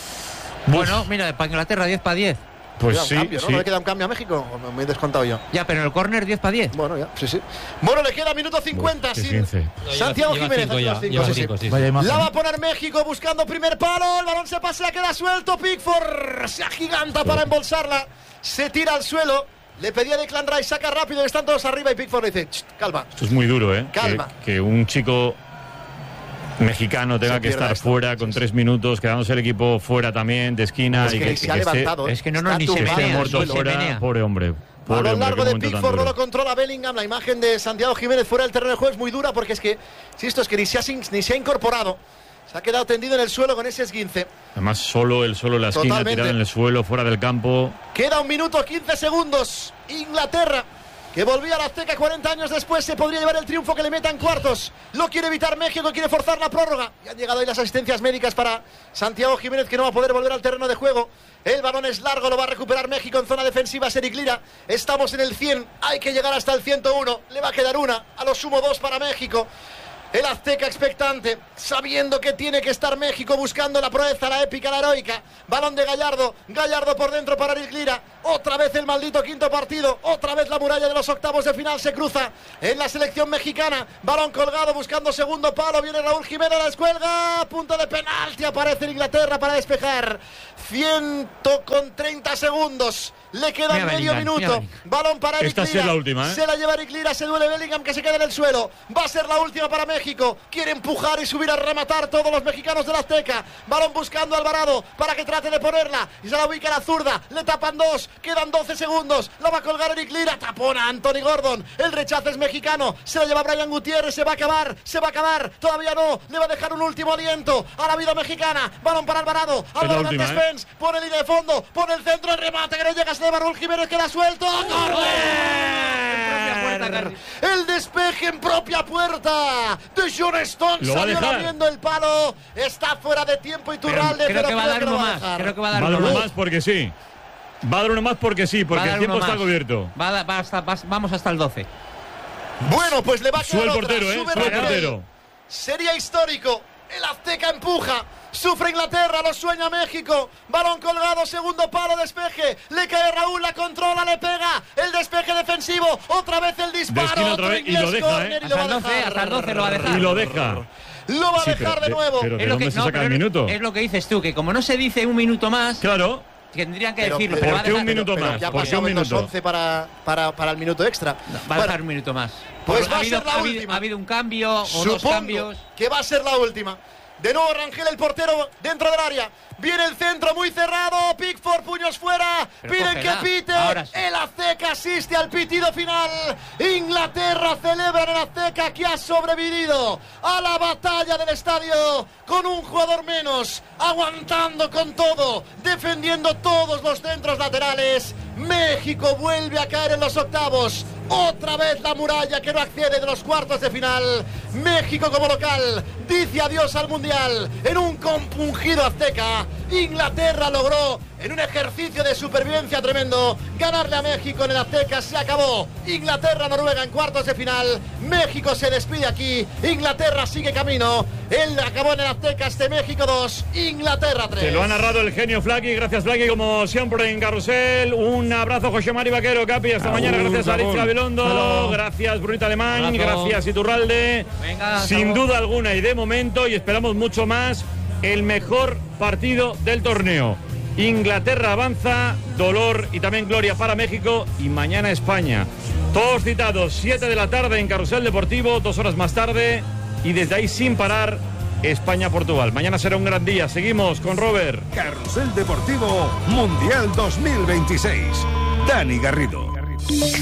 Speaker 6: Bueno, mira, para Inglaterra diez para diez.
Speaker 2: Pues
Speaker 1: Queda un
Speaker 2: sí,
Speaker 1: cambio, ¿no?
Speaker 2: sí.
Speaker 1: ¿No le queda un cambio a México? ¿O me he descontado yo?
Speaker 6: Ya, pero en el córner diez para diez.
Speaker 1: Bueno, ya, sí, sí. Bueno, le queda minuto cincuenta
Speaker 2: Uf, qué
Speaker 1: sin
Speaker 2: esguince.
Speaker 7: No, lleva-
Speaker 1: Santiago
Speaker 7: lleva
Speaker 1: Jiménez.
Speaker 7: cinco
Speaker 1: hace
Speaker 7: ya,
Speaker 1: los cinco,
Speaker 7: lleva
Speaker 1: sí, sí.
Speaker 7: cinco, sí, sí.
Speaker 8: Vaya imagen.
Speaker 1: La va a poner México buscando primer palo. El balón se pasea, queda suelto. Pickford se agiganta para embolsarla. Se tira al suelo. Le pedía Declan Rice, saca rápido, están todos arriba y Pickford le dice, "Ch, calma.
Speaker 2: Esto es muy duro, ¿eh?
Speaker 1: Calma.
Speaker 2: Que, que un chico mexicano tenga que estar
Speaker 1: esto.
Speaker 2: fuera con tres minutos, quedándose el equipo fuera también de esquina.
Speaker 1: Es
Speaker 2: y
Speaker 1: que,
Speaker 2: que,
Speaker 1: se
Speaker 2: que
Speaker 1: ha
Speaker 2: esté-
Speaker 1: levantado.
Speaker 6: Es que no, no,
Speaker 1: Está
Speaker 6: ni se
Speaker 1: tumbado.
Speaker 6: menea,
Speaker 2: esté muerto
Speaker 6: ni se
Speaker 2: fuera,
Speaker 6: menea.
Speaker 2: pobre hombre. Pobre
Speaker 1: Balón
Speaker 2: hombre,
Speaker 1: largo
Speaker 2: qué
Speaker 1: de
Speaker 2: momento tan
Speaker 1: Pickford, no
Speaker 2: duro.
Speaker 1: lo controla Bellingham. La imagen de Santiago Jiménez fuera del terreno de juego es muy dura porque es que, si esto es que ni se ha, ni se ha incorporado, se ha quedado tendido en el suelo con ese esguince.
Speaker 2: Además, solo el solo en la esquina,
Speaker 1: Totalmente.
Speaker 2: tirado en el suelo, fuera del campo.
Speaker 1: Queda un minuto, quince segundos. Inglaterra, que volvía a la Azteca cuarenta años después, se podría llevar el triunfo que le meta en cuartos. Lo quiere evitar México, quiere forzar la prórroga. Y han llegado ahí las asistencias médicas para Santiago Jiménez, que no va a poder volver al terreno de juego. El balón es largo, lo va a recuperar México en zona defensiva. Eric Lira, estamos en el cien, hay que llegar hasta el ciento uno. Le va a quedar una, a lo sumo dos para México. El Azteca expectante, sabiendo que tiene que estar México buscando la proeza, la épica, la heroica. Balón de Gallardo, Gallardo por dentro para Eric Lira. Otra vez el maldito quinto partido, otra vez la muralla de los octavos de final se cruza en la selección mexicana. Balón colgado buscando segundo palo, viene Raúl Jiménez, la descuelga, punto de penalti, aparece en Inglaterra para despejar. Ciento con treinta segundos. Le queda
Speaker 6: Mira
Speaker 1: medio
Speaker 6: Bellingham,
Speaker 1: minuto.
Speaker 6: mira
Speaker 1: Balón para Eric
Speaker 2: Esta
Speaker 1: Lira.
Speaker 2: sí es la última, ¿eh?
Speaker 1: Se la lleva Eric Lira, se duele Bellingham, que se queda en el suelo. Va a ser la última para México. Quiere empujar y subir a rematar todos los mexicanos de la Azteca. Balón buscando a Alvarado para que trate de ponerla. Y se la ubica la zurda. Le tapan dos. Quedan doce segundos. La va a colgar Eric Lira. Tapona Anthony Gordon. El rechazo es mexicano. Se la lleva Brian Gutiérrez. Se va a acabar. Se va a acabar. Todavía no. Le va a dejar un último aliento a la vida mexicana. Balón para Alvarado. Alvarado
Speaker 2: última,
Speaker 1: ante
Speaker 2: ¿eh?
Speaker 1: Spence. Pone línea de fondo. Pone el centro. El remate que no llega. Se lleva Raúl Jiménez. Queda suelto. ¡Córner! El despeje en propia puerta de John Stones.
Speaker 2: Lo va a
Speaker 1: Salió
Speaker 2: dejar.
Speaker 1: lamiendo el palo. Está fuera de tiempo Iturralde,
Speaker 6: Creo
Speaker 1: pero
Speaker 6: que va a dar
Speaker 1: lo
Speaker 6: uno
Speaker 1: va a
Speaker 6: más.
Speaker 1: dejar.
Speaker 6: Creo que va a dar
Speaker 2: Va a dar
Speaker 6: uno
Speaker 2: uno
Speaker 6: más.
Speaker 2: más porque sí. Va a dar uno más porque sí,
Speaker 6: Va a
Speaker 2: porque
Speaker 6: dar
Speaker 2: el tiempo
Speaker 6: uno
Speaker 2: está
Speaker 6: más.
Speaker 2: cubierto.
Speaker 6: Va a dar- va hasta- va- vamos hasta el doce.
Speaker 1: Bueno, pues le va a
Speaker 2: Sube
Speaker 1: quedar
Speaker 2: el
Speaker 1: otra.
Speaker 2: portero, ¿eh?
Speaker 1: Sube
Speaker 2: Sube el
Speaker 1: Rafael.
Speaker 2: portero.
Speaker 1: Sería histórico. El Azteca empuja. Sufre Inglaterra, lo sueña México. Balón colgado, segundo palo, despeje. Le cae Raúl, la controla, le pega. El despeje defensivo. Otra vez el disparo.
Speaker 2: esquina otra
Speaker 1: otro
Speaker 2: vez y
Speaker 1: inglés
Speaker 2: lo deja,
Speaker 1: córner
Speaker 2: ¿eh?
Speaker 1: y lo va
Speaker 6: Hasta el
Speaker 1: a
Speaker 6: doce,
Speaker 1: dejar.
Speaker 6: hasta el doce lo va a dejar.
Speaker 2: Y lo deja.
Speaker 1: Lo va a
Speaker 2: Sí,
Speaker 1: dejar
Speaker 2: pero
Speaker 1: de
Speaker 2: de-
Speaker 1: nuevo.
Speaker 2: pero-
Speaker 6: Es lo, que,
Speaker 2: dónde se
Speaker 6: no,
Speaker 2: saca el
Speaker 6: pero
Speaker 2: minuto?
Speaker 6: es lo que dices tú, que como no se dice un minuto más,
Speaker 2: Claro.
Speaker 6: tendrían que
Speaker 1: Pero-
Speaker 6: decirlo.
Speaker 1: pero
Speaker 6: Pero va a
Speaker 2: ¿por qué un
Speaker 6: dejar,
Speaker 2: minuto
Speaker 1: Pero
Speaker 2: más?
Speaker 1: ya ha
Speaker 2: ¿Por qué
Speaker 1: pasado
Speaker 2: un
Speaker 1: en los
Speaker 2: minuto?
Speaker 1: once para, para, para el minuto extra.
Speaker 6: va a
Speaker 1: Bueno,
Speaker 6: dejar un minuto más.
Speaker 1: pues
Speaker 6: Por-
Speaker 1: va
Speaker 6: ha
Speaker 1: a
Speaker 6: habido,
Speaker 1: ser la
Speaker 6: ha habido-
Speaker 1: última.
Speaker 6: ha habido un cambio o dos
Speaker 1: Supongo
Speaker 6: cambios.
Speaker 1: que va a ser la última. De nuevo Rangel, el portero, dentro del área. Viene el centro muy cerrado. Pickford, puños fuera.
Speaker 6: Pero
Speaker 1: Piden
Speaker 6: cógela.
Speaker 1: que pite.
Speaker 6: Ahora sí.
Speaker 1: El Azteca asiste al pitido final. Inglaterra celebra en el Azteca que ha sobrevivido a la batalla del estadio con un jugador menos, aguantando con todo, defendiendo todos los centros laterales. México vuelve a caer en los octavos. Otra vez la muralla que no accede de los cuartos de final. México como local dice adiós al Mundial en un compungido Azteca. Inglaterra logró, en un ejercicio de supervivencia tremendo, ganarle a México en el Azteca. Se acabó. Inglaterra-Noruega en cuartos de final. México se despide aquí. Inglaterra sigue camino. Él acabó en el Azteca este México dos, Inglaterra tres.
Speaker 2: Te lo ha narrado el genio Flaky. Gracias, Flaky, como siempre en Carrusel. Un abrazo, José Mari Vaquero, Capi. Hasta
Speaker 5: Agur,
Speaker 2: mañana. Gracias a Alicia
Speaker 5: agur.
Speaker 2: Gabilondo. Gracias, Brunito Alemán.
Speaker 6: Abrazo.
Speaker 2: Gracias, Iturralde.
Speaker 6: Venga, hasta
Speaker 2: Sin
Speaker 6: luego.
Speaker 2: duda alguna y de momento, y esperamos mucho más, el mejor partido del torneo. Inglaterra avanza, dolor y también gloria para México, y mañana España. Todos citados, siete de la tarde en Carrusel Deportivo, dos horas más tarde, y desde ahí sin parar, España-Portugal. Mañana será un gran día. Seguimos con Robert.
Speaker 3: Carrusel Deportivo Mundial dos mil veintiséis. Dani Garrido.